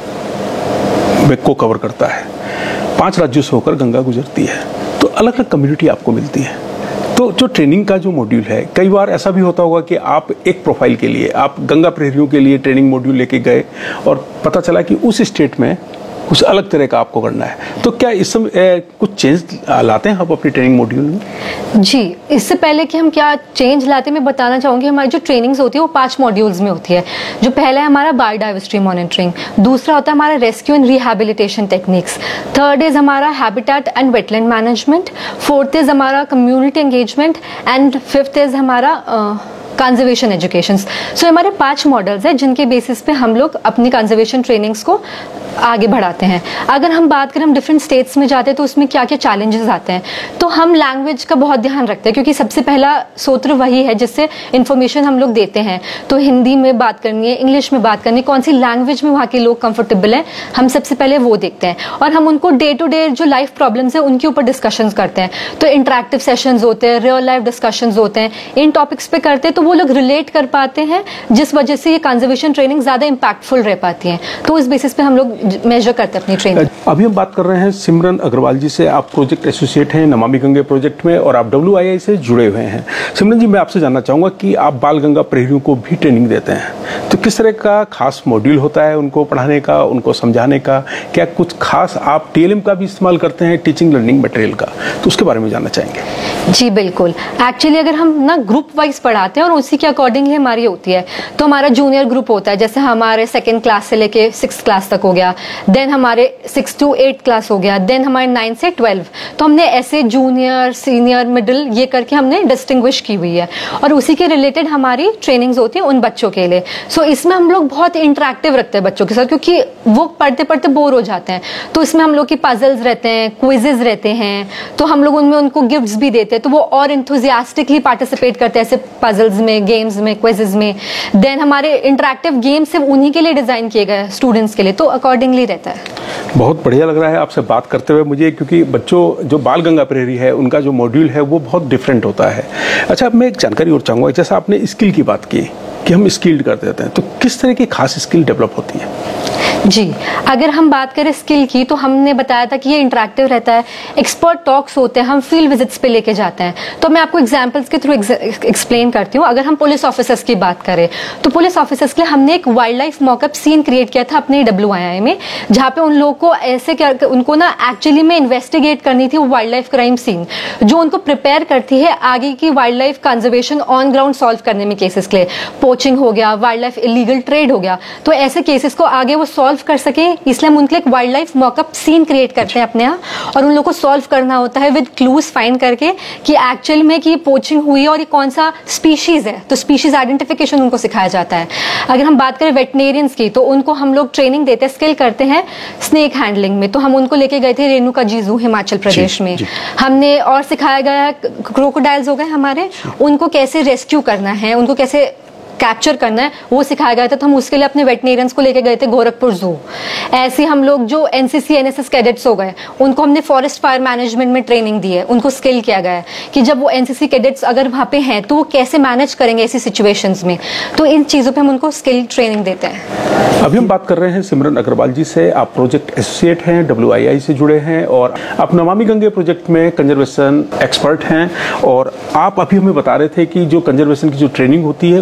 को कवर करता है, पांच राज्यों से होकर गंगा गुजरती है, तो अलग अलग कम्युनिटी आपको मिलती है। तो जो ट्रेनिंग का जो मॉड्यूल है, कई बार ऐसा भी होता होगा कि आप एक प्रोफाइल के लिए आप गंगा प्रहरियों के लिए ट्रेनिंग मॉड्यूल लेके गए और पता चला कि उस स्टेट में कुछ अलग तरह का आपको करना है, तो क्या इस समय कुछ चेंज लाते हैं आप अपनी ट्रेनिंग मॉड्यूल में? जी, इससे पहले कि हम क्या चेंज लाते हैं, मैं बताना चाहूँगी हमारी जो ट्रेनिंग्स होती है वो पांच मॉड्यूल्स में होती है। जो पहला है हमारा बायोडाइवर्सिटी मॉनिटरिंग, दूसरा होता है हमारा rescue and rehabilitation techniques, third is हमारा habitat and wetland management, fourth is हमारा community engagement and fifth is हमारा कंजर्वेशन एजुकेशन। सो हमारे पांच मॉडल्स हैं जिनके बेसिस पे हम लोग अपनी कंजर्वेशन ट्रेनिंग्स को आगे बढ़ाते हैं। अगर हम बात करें हम डिफरेंट स्टेट्स में जाते हैं तो उसमें क्या क्या चैलेंजेस आते हैं, तो हम लैंग्वेज का बहुत ध्यान रखते हैं, क्योंकि सबसे पहला सूत्र वही है जिससे इन्फॉर्मेशन हम लोग देते हैं। तो हिंदी में बात करनी है, इंग्लिश में बात करनी है, कौन सी लैंग्वेज में वहाँ के लोग कंफर्टेबल हैं, हम सबसे पहले वो देखते हैं। और हम उनको डे टू डे जो लाइफ प्रॉब्लम्स है उनके ऊपर डिस्कशंस करते हैं। तो इंटरेक्टिव सेशंस होते हैं, रियल लाइफ डिस्कशंस होते हैं, इन टॉपिक्स पे करते हैं, तो वो लोग रिलेट कर पाते हैं, जिस वजह से ये कंजर्वेशन ट्रेनिंग ज्यादा इंपैक्टफुल रह पाती है। तो इस बेसिस पे हम लोग मेजर करते हैं अपनी ट्रेनिंग। अभी हम बात कर रहे हैं सिमरन अग्रवाल जी से। आप प्रोजेक्ट एसोसिएट हैं नमामि गंगे प्रोजेक्ट में और आप डब्ल्यू आई आई से जुड़े हुए हैं। सिमरन जी, मैं आपसे जानना चाहूंगा कि आप बाल गंगा प्रहरियों को भी ट्रेनिंग देते हैं, तो किस तरह का खास मॉड्यूल होता है उनको पढ़ाने का, उनको समझाने का? क्या कुछ खास आप टी एल एम का भी इस्तेमाल करते हैं, टीचिंग लर्निंग मटेरियल का? तो उसके बारे में जानना चाहेंगे। जी बिल्कुल। एक्चुअली अगर हम ना ग्रुप वाइज पढ़ाते हैं और उसी के अकॉर्डिंगली हमारी होती है, तो हमारा जूनियर ग्रुप होता है, जैसे हमारे सेकेंड क्लास से लेके सिक्स क्लास तक हो गया, देन हमारे सिक्स टू एट क्लास हो गया, देन हमारे नाइन से ट्वेल्व। तो हमने ऐसे जूनियर, सीनियर, मिडिल ये करके हमने डिस्टिंग्विश की हुई है, और उसी के रिलेटेड हमारी ट्रेनिंग्स होती है उन बच्चों के लिए। सो so, इसमें हम लोग बहुत इंटरेक्टिव रखते हैं बच्चों के साथ, क्योंकि वो पढ़ते पढ़ते बोर हो जाते हैं। तो इसमें हम लोग की पजल्स रहते हैं, क्विजेज रहते हैं, तो हम लोग उनमें उनको गिफ्ट्स भी देते हैं, तो वो और इंथुजियास्टिकली पार्टिसिपेट करते हैं ऐसे पजल्स में, गेम्स में, क्विजेज में। देन हमारे इंटरेक्टिव गेम्स सिर्फ उन्हीं के लिए डिजाइन किए गए स्टूडेंट्स के लिए, तो अकॉर्डिंगली रहता है। बहुत बढ़िया लग रहा है आपसे बात करते हुए मुझे, क्योंकि बच्चों जो बाल गंगा प्रहरी है उनका जो मॉड्यूल है वो बहुत डिफरेंट होता है। अच्छा, अब मैं एक जानकारी और चाहूँगा, जैसा आपने स्किल की बात की कि हम स्किल्ड कर देते हैं, तो किस तरह की खास स्किल डेवलप होती है? जी, अगर हम बात करें स्किल की, तो हमने बताया था कि ये इंटरेक्टिव रहता है, एक्सपर्ट टॉक्स होते हैं, हम फील्ड विजिट्स पे लेके जाते हैं। तो मैं आपको एग्जांपल्स के थ्रू एक्सप्लेन करती हूँ। अगर हम पुलिस ऑफिसर्स की बात करें, तो पुलिस ऑफिसर्स के लिए हमने एक wild life mock-up scene create किया था अपने डब्ल्यू आई आई में, जहाँ पे उन लोगों को ऐसे क्या उनको ना एक्चुअली में इन्वेस्टिगेट करनी थी वो वाइल्ड लाइफ क्राइम सीन, जो उनको प्रिपेयर करती है आगे की wild life conservation on ground solve करने में। केसेस के लिए पोचिंग हो गया, वाइल्ड लाइफ इलीगल ट्रेड हो गया, तो ऐसे केसेस को आगे वो सॉल्व कर सके, इसलिए हम उनके लिए एक wild life mock-up scene create करते हैं अपने यहाँ, और उन लोगों को सॉल्व करना होता है विद क्लूज फाइंड करके कि एक्चुअल में कि पोचिंग हुई है और ये कौन सा स्पीशीज है, तो स्पीशीज आइडेंटिफिकेशन उनको सिखाया जाता है। अगर हम बात करें वेटनेरियंस की, तो उनको हम लोग ट्रेनिंग देते हैं, स्किल करते हैं स्नेक हैंडलिंग में। तो हम उनको लेके गए थे रेणुका जी जू हिमाचल प्रदेश में, हमने और सिखाया गया क्रोकोडाइल्स हो गए हमारे, उनको कैसे रेस्क्यू करना है, उनको कैसे कैप्चर करना है, वो सिखाया गया था। तो हम उसके लिए अपने वेटनेरियंस को लेके गए थे गोरखपुर जू। ऐसे हम लोग जो एनसीसी एनएसएस कैडेट्स हो गए, उनको हमने फॉरेस्ट फायर मैनेजमेंट में ट्रेनिंग दी है, उनको स्किल किया गया है कि जब वो एनसीसी कैडेट्स अगर वहां पे हैं तो वो कैसे मैनेज करेंगे ऐसी सिचुएशंस में। तो इन चीजों पे हम उनको स्किल ट्रेनिंग देते हैं। अभी हम बात कर रहे हैं सिमरन अग्रवाल जी से। आप प्रोजेक्ट एसोसिएट हैं, डब्ल्यू आई आई से जुड़े हैं और आप नमामि गंगे प्रोजेक्ट में कंजर्वेशन एक्सपर्ट हैं। और आप अभी हमें बता रहे थे कि जो कंजर्वेशन की जो ट्रेनिंग होती है उसमें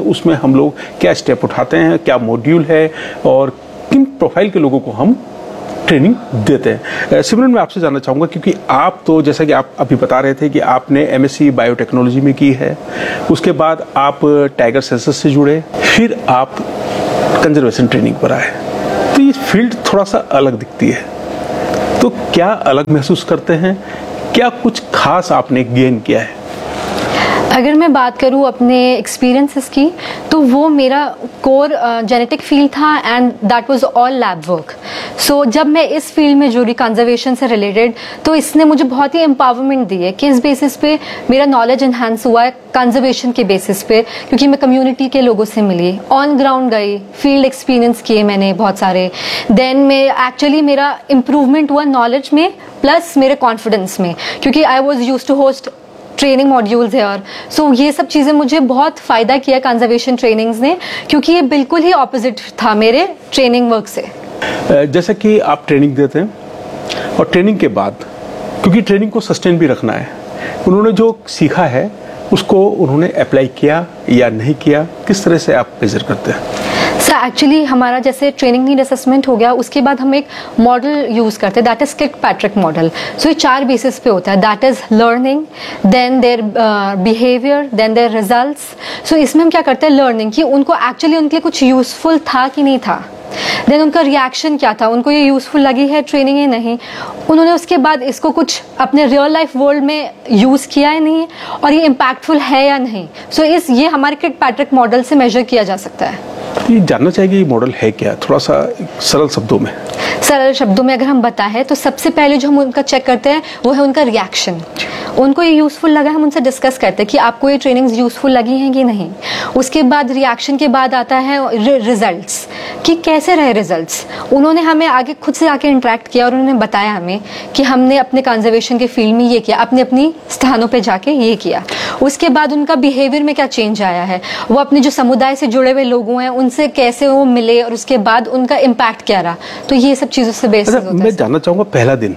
हम लोग क्या स्टेप उठाते हैं, क्या मॉड्यूल है और किन प्रोफाइल के लोगों को हम ट्रेनिंग देते हैं। सिमरन, मैं आपसे जानना चाहूँगा, क्योंकि आप तो जैसा कि आप अभी बता रहे थे कि आपने एमएससी बायोटेक्नोलॉजी में की है, उसके बाद आप टाइगर सेंसस से जुड़े, फिर आप कंजर्वेशन ट्रेनिंग पर आए, तो ये फील्ड थोड़ा सा अलग दिखती है, तो क्या अलग महसूस करते हैं, क्या कुछ खास आपने गेन किया है? अगर मैं बात करूँ अपने एक्सपीरियंसेस की, तो वो मेरा कोर जेनेटिक फील्ड था and that was all lab work. सो जब मैं इस फील्ड में जुड़ी कंजर्वेशन से रिलेटेड, तो इसने मुझे बहुत ही एम्पावरमेंट दी है कि इस बेसिस पे मेरा नॉलेज इन्हांस हुआ है कंजर्वेशन के बेसिस पे, क्योंकि मैं कम्युनिटी के लोगों से मिली, ऑन ग्राउंड गई, फील्ड एक्सपीरियंस किए मैंने बहुत सारे। देन में एक्चुअली मेरा इम्प्रूवमेंट हुआ नॉलेज में प्लस मेरे कॉन्फिडेंस में, क्योंकि I was use to host training modules है। और सो so, ये सब चीज़ें मुझे बहुत फ़ायदा किया कंजर्वेशन ट्रेनिंग्स ने, क्योंकि ये बिल्कुल ही ऑपोजिट था मेरे ट्रेनिंग वर्क से। जैसा कि आप ट्रेनिंग देते हैं और ट्रेनिंग के बाद, क्योंकि ट्रेनिंग को सस्टेन भी रखना है, उन्होंने जो सीखा है उसको उन्होंने अप्लाई किया या नहीं किया, किस तरह से आप मेजर करते हैं? सर एक्चुअली हमारा जैसे ट्रेनिंग नीड असेसमेंट हो गया, उसके बाद हम एक मॉडल यूज़ करते हैं, दैट इज किर्कपैट्रिक मॉडल। सो ये चार बेसिस पे होता है, that is learning, then their behaviour, then there results. सो इसमें हम क्या करते हैं, लर्निंग कि उनको एक्चुअली उनके लिए कुछ यूजफुल था कि नहीं था, देन उनका रिएक्शन क्या था, उनको ये यूजफुल लगी है ट्रेनिंग या नहीं, उन्होंने उसके बाद इसको कुछ अपने रियल लाइफ वर्ल्ड में यूज़ किया है नहीं, और ये इम्पैक्टफुल है या नहीं। सो so, इस ये हमारे किर्कपैट्रिक मॉडल से मेजर किया जा सकता है। ये जानना चाहिए ये मॉडल है क्या, थोड़ा सा सरल शब्दों में। सरल शब्दों में अगर हम बताएं तो सबसे पहले जो हम उनका चेक करते हैं वो है उनका रिएक्शन। उनको ये यूजफुल लगा, हम उनसे डिस्कस करते हैं कि आपको ये ट्रेनिंग्स यूजफुल लगी हैं कि नहीं। उसके बाद रिएक्शन के बाद आता है रिजल्ट्स, कि कैसे रहे रिजल्ट्स। उन्होंने हमें आगे खुद से आके इंटरेक्ट किया और उन्होंने बताया हमें कि हमने अपने कंजर्वेशन के फील्ड में ये किया, अपने अपनी स्थानों पे जाके ये किया। उसके बाद उनका बिहेवियर में क्या चेंज आया है, वो अपने जो समुदाय से जुड़े हुए लोगों हैं उनसे कैसे वो मिले, और उसके बाद उनका इम्पैक्ट क्या रहा। तो ये सब चीजों से बेस्ड होता है। मैं जानना चाहूंगा पहला दिन,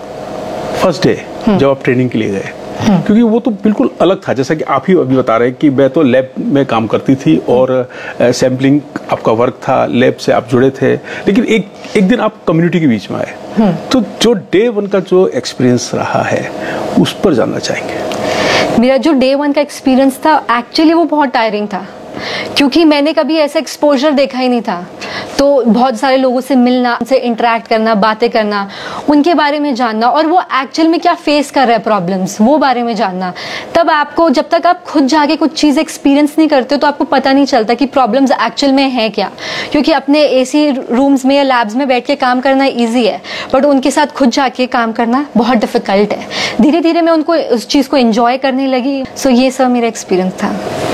फर्स्ट डे जब आप ट्रेनिंग के लिए गए, क्योंकि वो तो बिल्कुल अलग था, जैसा कि आप ही अभी बता रहे हैं कि मैं तो लैब में काम करती थी और सैम्पलिंग आपका वर्क था, लैब से आप जुड़े थे, लेकिन एक एक दिन आप कम्युनिटी के बीच में आए, तो जो डे वन का जो एक्सपीरियंस रहा है उस पर जानना चाहेंगे। मेरा जो डे वन का एक्सपीरियंस था एक्चुअली वो बहुत टायरिंग था, क्योंकि मैंने कभी ऐसा एक्सपोजर देखा ही नहीं था। तो बहुत सारे लोगों से मिलना, उनसे इंटरेक्ट करना, बातें करना, उनके बारे में जानना, और वो एक्चुअल में क्या फेस कर रहे हैं प्रॉब्लम्स, वो बारे में जानना। तब आपको, जब तक आप खुद जाके कुछ चीज़ एक्सपीरियंस नहीं करते तो आपको पता नहीं चलता कि प्रॉब्लम्स एक्चुअल में है क्या। क्योंकि अपने एसी रूम्स में या लैब्स में बैठ के काम करना ईजी है, बट उनके साथ खुद जाके काम करना बहुत डिफिकल्ट है। धीरे धीरे मैं उनको उस चीज़ को एंजॉय करने लगी। सो ये सब मेरा एक्सपीरियंस था।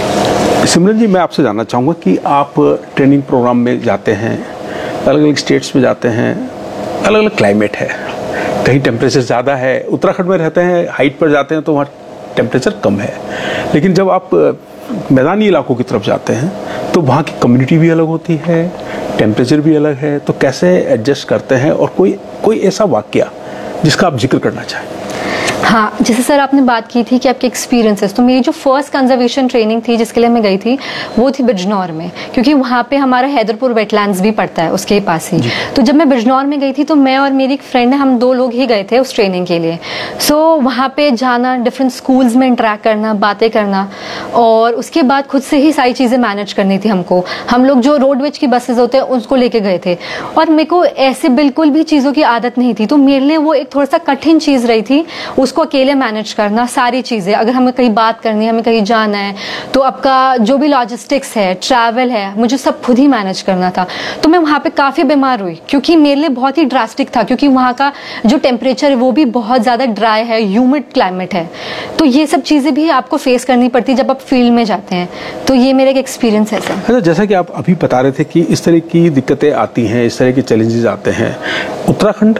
सिमरन जी, मैं आपसे जानना चाहूँगा कि आप ट्रेनिंग प्रोग्राम में जाते हैं, अलग अलग स्टेट्स में जाते हैं, अलग अलग क्लाइमेट है, कहीं टेम्परेचर ज़्यादा है, उत्तराखंड में रहते हैं, हाइट पर जाते हैं तो वहाँ टेम्परेचर कम है, लेकिन जब आप मैदानी इलाकों की तरफ जाते हैं तो वहाँ की कम्युनिटी भी अलग होती है, टेम्परेचर भी अलग है, तो कैसे एडजस्ट करते हैं, और कोई कोई ऐसा वाकया जिसका आप जिक्र करना चाहें? हाँ, जैसे सर आपने बात की थी कि आपके एक्सपीरियंसेस, तो मेरी जो फर्स्ट कंजर्वेशन ट्रेनिंग थी जिसके लिए मैं गई थी वो थी बिजनौर में, क्योंकि वहाँ पे हमारा हैदरपुर वेटलैंड्स भी पड़ता है उसके पास ही। तो जब मैं बिजनौर में गई थी तो मैं और मेरी एक फ्रेंड है, हम दो लोग ही गए थे उस ट्रेनिंग के लिए। सो so, वहाँ पे जाना, डिफरेंट स्कूल्स में इंटरेक्ट करना, बातें करना, और उसके बाद खुद से ही सारी चीज़ें मैनेज करनी थी हमको। हम लोग जो रोडवेज की बसेज होते हैं उसको लेके गए थे, और मेरे को ऐसे बिल्कुल भी चीज़ों की आदत नहीं थी, तो मेरे लिए वो एक थोड़ा सा कठिन चीज़ रही थी उसको अकेले मैनेज करना, सारी चीज़ें। अगर हमें कहीं बात करनी है, हमें कहीं जाना है, तो आपका जो भी लॉजिस्टिक्स है, ट्रैवल है, मुझे सब खुद ही मैनेज करना था। तो मैं वहाँ पे काफ़ी बीमार हुई, क्योंकि मेरे लिए बहुत ही ड्रास्टिक था, क्योंकि वहाँ का जो टेम्परेचर है वो भी बहुत ज़्यादा ड्राई है, ह्यूमिड क्लाइमेट है। तो ये सब चीज़ें भी आपको फेस करनी पड़ती है जब आप फील्ड में जाते हैं। तो ये मेरा एक एक्सपीरियंस है सर। अच्छा, जैसा कि आप अभी बता रहे थे कि इस तरह की दिक्कतें आती हैं, इस तरह के चैलेंजेस आते हैं, उत्तराखंड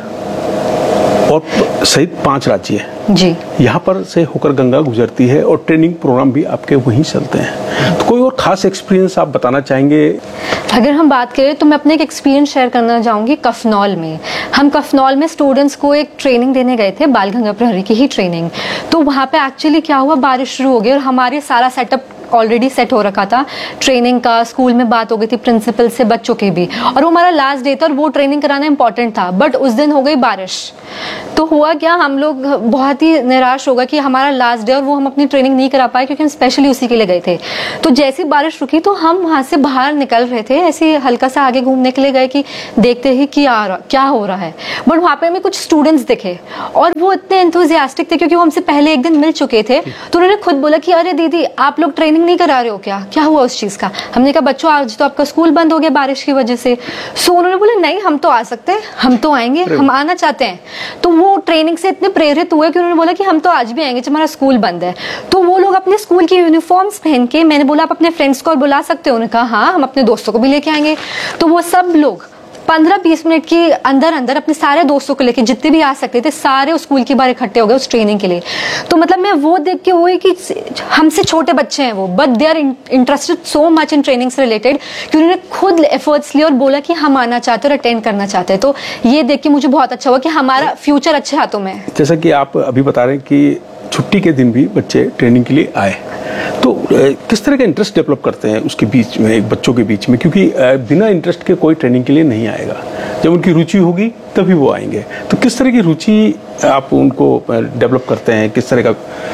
और सहित पांच राज्य हैं जी, यहाँ पर से होकर गंगा गुजरती है और ट्रेनिंग प्रोग्राम भी आपके वहीं चलते हैं, तो कोई और खास एक्सपीरियंस आप बताना चाहेंगे? अगर हम बात करें तो मैं अपने एक एक्सपीरियंस शेयर करना चाहूँगी। कफनौल में, हम कफनौल में स्टूडेंट्स को एक ट्रेनिंग देने गए थे, बाल गंगा प्रहरी की ही ट्रेनिंग। तो वहाँ पे एक्चुअली क्या हुआ, बारिश शुरू हो गई और हमारे सारा सेटअप ऑलरेडी सेट हो रखा था ट्रेनिंग का, स्कूल में बात हो गई थी प्रिंसिपल से, बच्चों के भी, और वो हमारा लास्ट डे था और वो ट्रेनिंग कराना इंपॉर्टेंट था। बट उस दिन हो गई बारिश, तो हुआ क्या, हम लोग बहुत ही निराश हो गए कि हमारा लास्ट डे और वो हम अपनी ट्रेनिंग नहीं करा पाए क्योंकि हम स्पेशली उसी के लिए गए थे। तो जैसी बारिश रुकी तो हम वहां से बाहर निकल रहे थे, ऐसे हल्का सा आगे घूमने के लिए गए कि देखते ही कि आ क्या हो रहा है। बट वहां पे हमें कुछ स्टूडेंट्स दिखे और वो इतने एंथुसियास्टिक थे क्योंकि वो हमसे पहले एक दिन मिल चुके थे। तो उन्होंने खुद बोला कि अरे दीदी आप लोग ट्रेनिंग नहीं करा रहे हो क्या, क्या हुआ उस चीज का। हमने कहा बच्चों आज तो आपका स्कूल बंद हो गया बारिश की वजह से। सो उन्होंने बोला नहीं हम तो आ सकते हैं, हम तो आएंगे, हम आना चाहते हैं। तो वो ट्रेनिंग से इतने प्रेरित हुए कि उन्होंने बोला कि हम तो आज भी आएंगे जब हमारा स्कूल बंद है। तो वो लोग अपने स्कूल की यूनिफॉर्म्स पहन के, मैंने बोला आप अपने फ्रेंड्स को बुला सकते हो, उन्होंने कहा हाँ हम अपने दोस्तों को भी लेके आएंगे। तो वो सब लोग पंद्रह बीस मिनट के अंदर अंदर अपने सारे दोस्तों को लेके जितने भी आ सकते थे सारे उस स्कूल के बाहर इकट्ठे हो गए उस ट्रेनिंग के लिए। तो मतलब मैं वो देख के वो कि हमसे छोटे बच्चे हैं वो, but they are interested so much in training से रिलेटेड कि उन्होंने खुद एफर्ट्स लिए और बोला कि हम आना चाहते हैं और अटेंड करना चाहते हैं। तो ये देख के मुझे बहुत अच्छा हुआ कि हमारा फ्यूचर अच्छे हाथों में है। जैसा कि आप अभी बता रहे हैं कि छुट्टी के दिन भी बच्चे ट्रेनिंग के लिए आए, तो किस तरह का इंटरेस्ट डेवलप करते हैं उसके बीच में, एक बच्चों के बीच में, क्योंकि बिना इंटरेस्ट के कोई ट्रेनिंग के लिए नहीं आएगा, जब उनकी रुचि होगी तभी वो आएंगे। तो किस तरह की रुचि आप उनको डेवलप करते हैं, किस तरह का?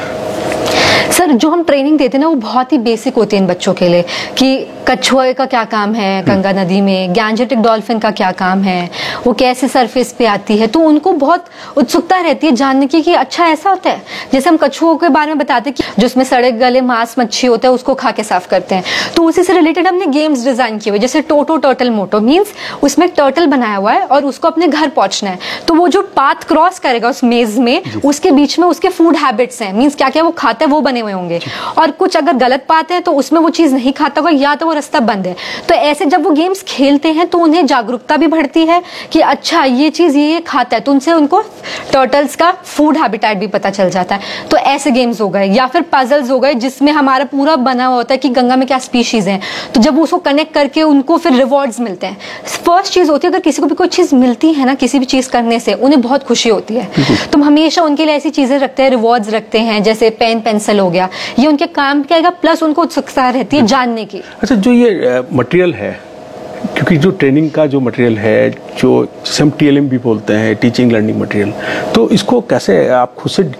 सर जो हम ट्रेनिंग देते हैं ना वो बहुत ही बेसिक होती है इन बच्चों के लिए कि कछुए का क्या काम है गंगा नदी में, गैंजेटिक डॉल्फिन का क्या काम है, वो कैसे सरफेस पे आती है। तो उनको बहुत उत्सुकता रहती है जानने की कि अच्छा ऐसा होता है। जैसे हम कछुओं के बारे में बताते हैं कि जो उसमें सड़े गले मांस मच्छी होता है उसको खा के साफ करते हैं, तो उसी से रिलेटेड हमने गेम्स डिजाइन किए हुए, जैसे टोटो टर्टल मोटो, मीन्स उसमें एक टर्टल बनाया हुआ है और उसको अपने घर पहुंचना है। तो वो जो पाथ क्रॉस करेगा उस मेज में, उसके बीच में उसके फूड हैबिट्स हैं, मीन्स क्या क्या वो खाता है वो बने हुए होंगे, और कुछ अगर गलत बात है तो उसमें वो चीज नहीं खाता होगा या तो वो रास्ता बंद है। तो ऐसे जब वो गेम्स खेलते हैं तो उन्हें जागरूकता भी बढ़ती है कि अच्छा ये चीज ये खाता है, तो उनसे उनको टर्टल्स का फूड हैबिटेट भी पता चल जाता है। तो ऐसे गेम्स हो गए, या फिर पजल्स हो गए जिसमें हमारा पूरा बना हुआ होता है कि गंगा में क्या स्पीशीज हैं, तो जब उसको कनेक्ट करके उनको फिर रिवॉर्ड्स मिलते हैं। फर्स्ट चीज होती है अगर किसी को भी कोई चीज मिलती है ना किसी भी चीज करने से, उन्हें बहुत खुशी होती है। तो हम हमेशा उनके लिए ऐसी चीजें रखते हैं, रिवॉर्ड्स रखते हैं, जैसे पेन पेंसिल हो गया, ये उनके काम क्या आएगा, प्लस उनको उत्सुकता रहती है जानने की। अच्छा जो ये मटेरियल है, क्योंकि जो ट्रेनिंग का जो मटेरियल है, जो जिसे हम टी एल एम भी बोलते हैं, टीचिंग लर्निंग मटेरियल, तो इसको कैसे आप खुद से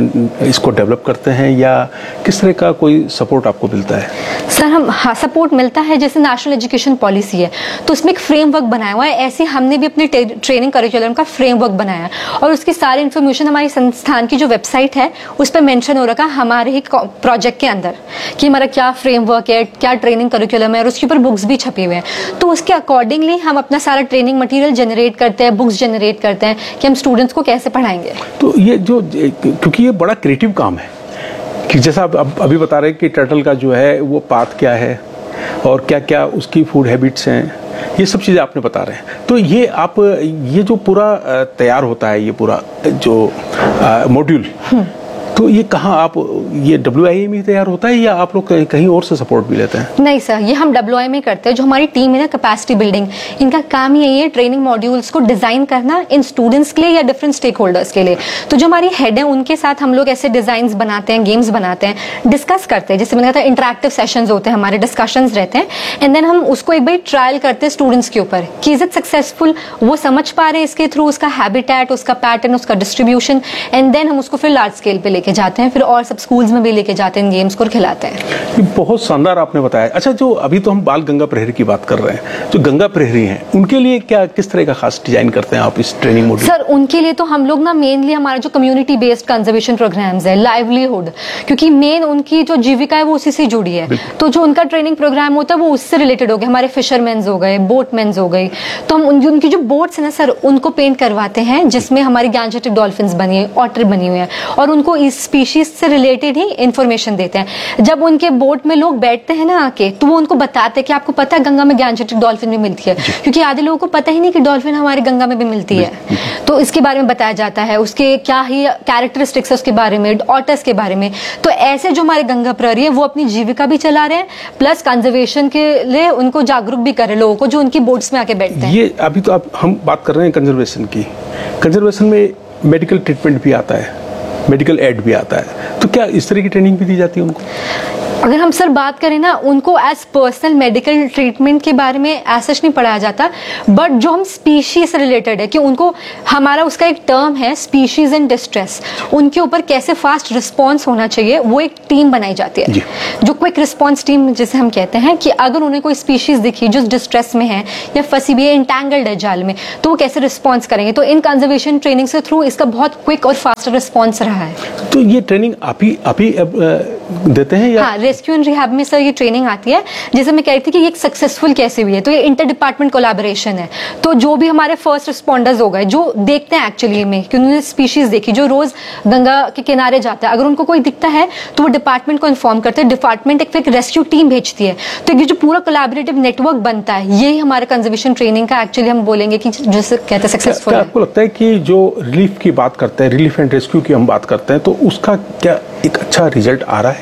इसको डेवलप करते हैं या किस तरह का कोई सपोर्ट आपको मिलता है? सर हम हाँ सपोर्ट मिलता है, जैसे नेशनल एजुकेशन पॉलिसी है तो उसमें एक फ्रेमवर्क बनाया हुआ है, ऐसे हमने भी अपने ट्रेनिंग करिकुलम का फ्रेमवर्क बनाया है और उसकी सारी इन्फॉर्मेशन हमारी संस्थान की जो वेबसाइट है उस पर मेंशन हो रखा है हमारे ही प्रोजेक्ट के अंदर कि हमारा क्या फ्रेमवर्क है, क्या ट्रेनिंग करिकुलम है, और उसके ऊपर बुक्स भी छपे हुए हैं। तो उसके अकॉर्डिंगली हम अपना सारा ट्रेनिंग मटेरियल जनरेट करते हैं, बुक्स जनरेट करते हैं कि हम स्टूडेंट्स को कैसे पढ़ाएंगे। तो ये जो, क्योंकि ये बड़ा क्रिएटिव काम है कि जैसा आप अभी बता रहे हैं कि टर्टल का जो है वो पाथ क्या है और क्या क्या उसकी फूड हैबिट्स हैं, ये सब चीज़ें आपने बता रहे हैं। तो ये आप ये जो पूरा तैयार होता है, ये पूरा जो मॉड्यूल, तो ये कहाँ आप ये डब्ल्यू आई ए में तैयार होता है या आप लोग कहीं, कहीं और से सपोर्ट भी लेते हैं? नहीं सर, ये हम डब्ल्यू आई में करते हैं। जो हमारी टीम है ना कैपेसिटी बिल्डिंग, इनका काम यही है ट्रेनिंग मॉड्यूल्स को डिजाइन करना इन स्टूडेंट्स के लिए या डिफरेंट स्टेक होल्डर्स के लिए। तो जो हमारी हेड है उनके साथ हम लोग ऐसे डिजाइन बनाते हैं, गेम्स बनाते हैं, डिस्कस करते हैं, जैसे मैंने कहा था इंटरेक्टिव सेशंस होते हैं हमारे, डिस्कशंस रहते हैं, एंड देन हम उसको एक बार ट्रायल करते हैं स्टूडेंट्स के ऊपर कि इज इट सक्सेसफुल, वो समझ पा रहे हैं इसके थ्रू उसका हैबिटेट, उसका पैटर्न, उसका डिस्ट्रीब्यूशन, एंड देन हम उसको फिर लार्ज स्केल पे लेके जाते हैं, फिर और सब स्कूल्स में भी लेके जाते हैं गेम्स को और खिलाते हैं। बहुत शानदार आपने बताया। अच्छा जो अभी तो हम बाल गंगा प्रहरी की बात कर रहे हैं, जो गंगा प्रहरी हैं उनके लिए क्या किस तरह का खास डिजाइन करते हैं आप इस ट्रेनिंग मॉड्यूल? सर उनके लिए तो हम लोग ना मेनली हमारा जो कम्युनिटी बेस्ड कंजर्वेशन प्रोग्राम्स है, लाइवलीहुड, क्योंकि मेन उनकी जो जीविका है वो उसी से जुड़ी है, तो जो उनका ट्रेनिंग प्रोग्राम होता है वो उससे रिलेटेड हो गया। हमारे फिशरमैन्स हो गए, बोटमैन्स हो गई, तो हम उन, उनकी जो बोट्स है ना सर उनको पेंट करवाते हैं जिसमें हमारी गैंजेटिक डॉल्फिन्स बनी है, ऑटर बनी हुई है, और उनको इस स्पीशीज से रिलेटेड ही इंफॉर्मेशन देते हैं। जब उनके बोट में लोग बैठते हैं ना आके, तो वो उनको बताते हैं कि आपको पता है गंगा में गैंजेटिक डॉल्फिन भी मिलती है, क्योंकि आधे लोगों को पता ही नहीं कि डॉल्फिन हमारी गंगा में भी मिलती है। तो इसके बारे में बताया जाता है, उसके क्या ही कैरेक्टरिस्टिक्स है उसके बारे में, ऑटर्स के बारे में। तो ऐसे जो हमारे गंगा प्रहरी है वो अपनी जीविका भी चला रहे हैं, प्लस कंजर्वेशन के लिए उनको जागरूक भी कर रहे हैं लोगों को जो उनकी बोट्स में आके बैठते हैं। ये अभी तो आप हम बात कर रहे हैं कंजर्वेशन की, कंजर्वेशन में मेडिकल ट्रीटमेंट भी आता है, मेडिकल एड भी आता है, तो क्या इस तरह की ट्रेनिंग भी दी जाती है उनको? अगर हम सर बात करें ना, उनको एज पर्सनल मेडिकल ट्रीटमेंट के बारे में ऐसा नहीं पढ़ाया जाता, बट जो हम स्पीशीज से रिलेटेड है कि उनको हमारा उसका एक टर्म है स्पीशीज इन डिस्ट्रेस, उनके ऊपर कैसे फास्ट रिस्पॉन्स होना चाहिए वो एक टीम बनाई जाती है, जो क्विक रिस्पॉन्स टीम जिसे हम कहते हैं, कि अगर उन्हें कोई स्पीशीज दिखी जो डिस्ट्रेस में है या फंसी हुई है, इंटैंगल्ड है जाल में, तो वो कैसे रिस्पॉन्स करेंगे। तो इन कंजर्वेशन ट्रेनिंग से थ्रू इसका बहुत क्विक और फास्ट रिस्पॉन्स रहा है। तो ये ट्रेनिंग आप ही आप ही देते हैं या? हाँ, रेस्क्यू एंड रिहैब में सर ये ट्रेनिंग आती है, जैसे मैं कह रही थी कि ये एक सक्सेसफुल कैसे हुई है, तो ये इंटर डिपार्टमेंट कोलैबोरेशन है। तो जो भी हमारे फर्स्ट रिस्पॉन्डर्स हो गए जो देखते हैं एक्चुअली में कि उन्होंने स्पीशीज देखी, जो रोज गंगा के किनारे जाता है, अगर उनको कोई दिखता है तो वो डिपार्टमेंट को इन्फॉर्म करते हैं, डिपार्टमेंट एक फिर रेस्क्यू टीम भेजती है। तो ये जो पूरा कोलैबोरेटिव नेटवर्क बनता है, यही हमारे कंजर्वेशन ट्रेनिंग का एक्चुअली हम बोलेंगे कि जैसे कहते हैं सक्सेसफुल है। आपको लगता है कि जो रिलीफ की बात करते हैं, रिलीफ एंड रेस्क्यू की हम बात करते हैं, तो उसका क्या एक अच्छा रिजल्ट आ रहा है?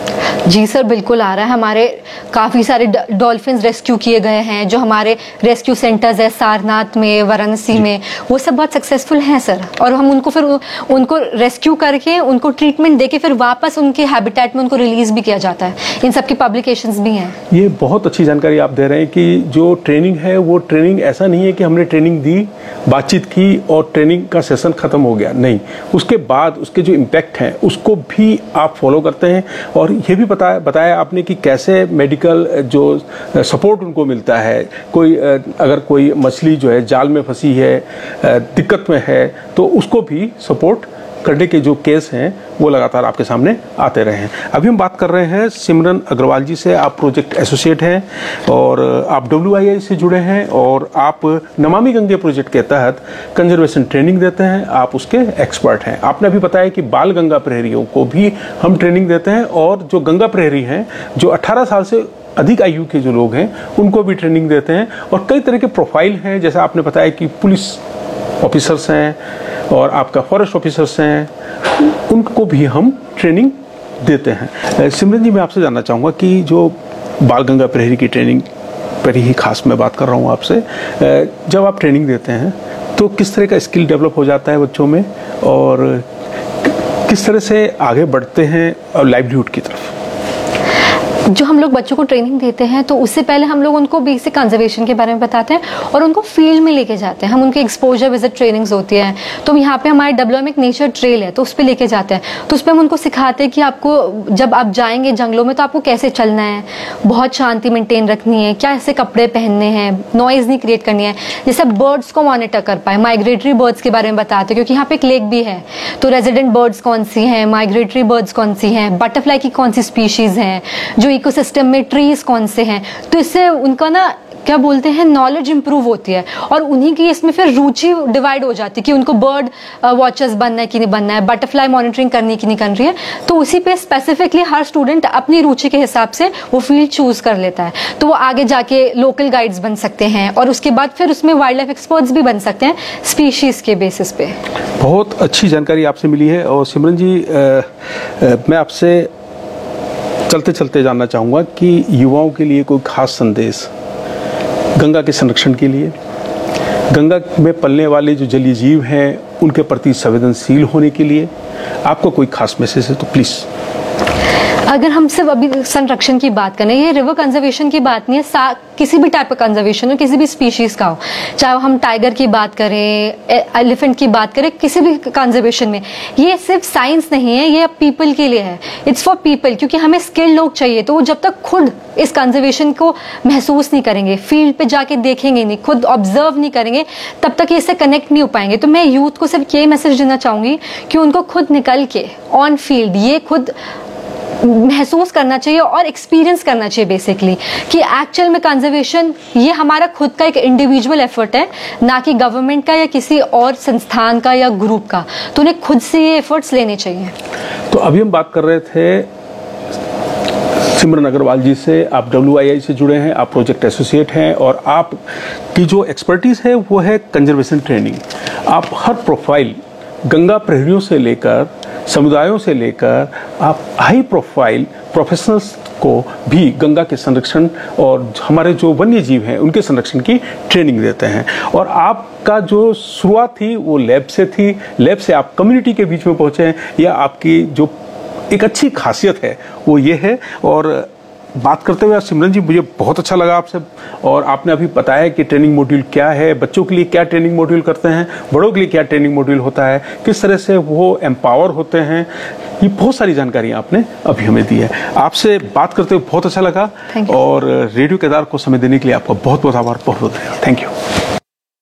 जी सर, बिल्कुल आ रहा है। हमारे काफ़ी सारे डॉल्फिन रेस्क्यू किए गए हैं, जो हमारे रेस्क्यू सेंटर्स है सारनाथ में, वाराणसी में, वो सब बहुत सक्सेसफुल हैं सर। और हम उनको फिर उनको रेस्क्यू करके उनको ट्रीटमेंट देके फिर वापस उनके हैबिटेट में उनको रिलीज भी किया जाता है। इन सब की पब्लिकेशंस भी हैं। ये बहुत अच्छी जानकारी आप दे रहे हैं कि जो ट्रेनिंग है वो ट्रेनिंग ऐसा नहीं है कि हमने ट्रेनिंग दी, बातचीत की और ट्रेनिंग का सेशन खत्म हो गया, नहीं, उसके बाद उसके जो इम्पैक्ट हैं उसको भी आप फॉलो करते हैं। और ये भी बताया बताया आपने कि कैसे मेडिकल जो सपोर्ट उनको मिलता है, कोई अगर कोई मछली जो है जाल में फंसी है, दिक्कत में है, तो उसको भी सपोर्ट करने के जो केस हैं वो लगातार आपके सामने आते रहे हैं। अभी हम बात कर रहे हैं सिमरन अग्रवाल जी से। आप प्रोजेक्ट एसोसिएट हैं और आप डब्ल्यू आई आई से जुड़े हैं और आप नमामि गंगे प्रोजेक्ट के तहत कंजर्वेशन ट्रेनिंग देते हैं, आप उसके एक्सपर्ट हैं। आपने अभी बताया कि बाल गंगा प्रहरियों को भी हम ट्रेनिंग देते हैं और जो गंगा प्रहरी हैं जो अठारह साल से अधिक आयु के जो लोग हैं उनको भी ट्रेनिंग देते हैं। और कई तरह के प्रोफाइल हैं, जैसे आपने बताया कि पुलिस ऑफिसर्स हैं और आपका फॉरेस्ट ऑफिसर्स हैं, उनको भी हम ट्रेनिंग देते हैं। सिमरन जी, मैं आपसे जानना चाहूँगा कि जो बाल गंगा प्रहरी की ट्रेनिंग पर ही खास मैं बात कर रहा हूँ आपसे, जब आप ट्रेनिंग देते हैं तो किस तरह का स्किल डेवलप हो जाता है बच्चों में और किस तरह से आगे बढ़ते हैं और लाइवलीहुड की तरफ? जो हम लोग बच्चों को ट्रेनिंग देते हैं तो उससे पहले हम लोग उनको बेसिक कंजर्वेशन के बारे में बताते हैं और उनको फील्ड में लेके जाते हैं। हम उनके एक्सपोजर विजिट ट्रेनिंग्स होती है, तो यहाँ पे हमारे डब्ल्यू एम एक नेचर ट्रेल है, तो उस पर लेके जाते हैं। तो उस पर हम उनको सिखाते हैं कि आपको जब आप जाएंगे जंगलों में तो आपको कैसे चलना है, बहुत शांति मेंटेन रखनी है, क्या ऐसे कपड़े पहनने हैं, नॉइज नहीं क्रिएट करनी है, जैसे बर्ड्स को मॉनिटर कर पाए, माइग्रेटरी बर्ड्स के बारे में बताते हैं क्योंकि यहाँ पे एक लेक भी है, तो रेजिडेंट बर्ड्स कौन सी हैं, माइग्रेटरी बर्ड्स कौन सी हैं, बटरफ्लाई की कौन सी स्पीशीज हैं, जो इकोसिस्टम में ट्रीज कौन से हैं। तो इससे उनका ना क्या बोलते हैं नॉलेज इंप्रूव होती है और उन्हीं की इसमें फिर रुचि डिवाइड हो जाती है कि उनको बर्ड वॉचर्स बनना है कि नहीं बनना है, बटरफ्लाई मॉनिटरिंग करनी कि नहीं करनी है। तो उसी पे स्पेसिफिकली हर स्टूडेंट अपनी रुचि के हिसाब से वो फील्ड चूज कर लेता है, तो वो आगे जाके लोकल गाइड्स बन सकते हैं और उसके बाद फिर उसमें वाइल्ड लाइफ एक्सपर्ट्स भी बन सकते हैं स्पीशीज के बेसिस पे। बहुत अच्छी जानकारी आपसे मिली है। और सिमरन जी, आ, आ, मैं आपसे चलते चलते जानना चाहूँगा कि युवाओं के लिए कोई खास संदेश गंगा के संरक्षण के लिए, गंगा में पलने वाले जो जलीय जीव हैं उनके प्रति संवेदनशील होने के लिए आपको कोई खास मैसेज है तो प्लीज़। अगर हम सिर्फ अभी संरक्षण की बात करें, ये रिवर कंजर्वेशन की बात नहीं है, किसी भी टाइप का कंजर्वेशन हो, किसी भी स्पीशीज का हो, चाहे हम टाइगर की बात करें, एलिफेंट की बात करें, किसी भी कंजर्वेशन में, ये सिर्फ साइंस नहीं है, ये पीपल के लिए है, इट्स फॉर पीपल। क्योंकि हमें स्किल्ड लोग चाहिए, तो वो जब तक खुद इस कंजर्वेशन को महसूस नहीं करेंगे, फील्ड पे जाके देखेंगे नहीं, खुद ऑब्जर्व नहीं करेंगे, तब तक ये इससे कनेक्ट नहीं हो पाएंगे। तो मैं यूथ को सिर्फ ये मैसेज देना चाहूंगी कि उनको खुद निकल के ऑन फील्ड ये खुद महसूस करना चाहिए और एक्सपीरियंस करना चाहिए बेसिकली कि एक्चुअल में कंजर्वेशन ये हमारा खुद का एक इंडिविजुअल एफर्ट है, ना कि गवर्नमेंट का या किसी और संस्थान का या ग्रुप का। तो उन्हें खुद से ये एफर्ट्स लेने चाहिए। तो अभी हम बात कर रहे थे सिमरन अग्रवाल जी से। आप डब्ल्यू आई आई से जुड़े हैं, आप प्रोजेक्ट एसोसिएट हैं और आप की जो एक्सपर्टीज है वो है कंजर्वेशन ट्रेनिंग। आप हर प्रोफाइल गंगा प्रहरियों से लेकर समुदायों से लेकर आप हाई प्रोफाइल प्रोफेशनल्स को भी गंगा के संरक्षण और हमारे जो वन्य जीव हैं उनके संरक्षण की ट्रेनिंग देते हैं। और आपका जो शुरुआत थी वो लैब से थी, लैब से आप कम्युनिटी के बीच में पहुंचे हैं, यह आपकी जो एक अच्छी खासियत है वो ये है। और बात करते हुए सिमरन जी मुझे बहुत अच्छा लगा आपसे, और आपने अभी बताया कि ट्रेनिंग मॉड्यूल क्या है, बच्चों के लिए क्या ट्रेनिंग मॉड्यूल करते हैं, बड़ों के लिए क्या ट्रेनिंग मॉड्यूल होता है, किस तरह से वो एम्पावर होते हैं, ये बहुत सारी जानकारी आपने अभी हमें दी है। आपसे बात करते हुए बहुत अच्छा लगा, और रेडियो केदार को समय देने के लिए आपका बहुत बहुत आभार, बहुत बहुत धन्यवाद। Thank you.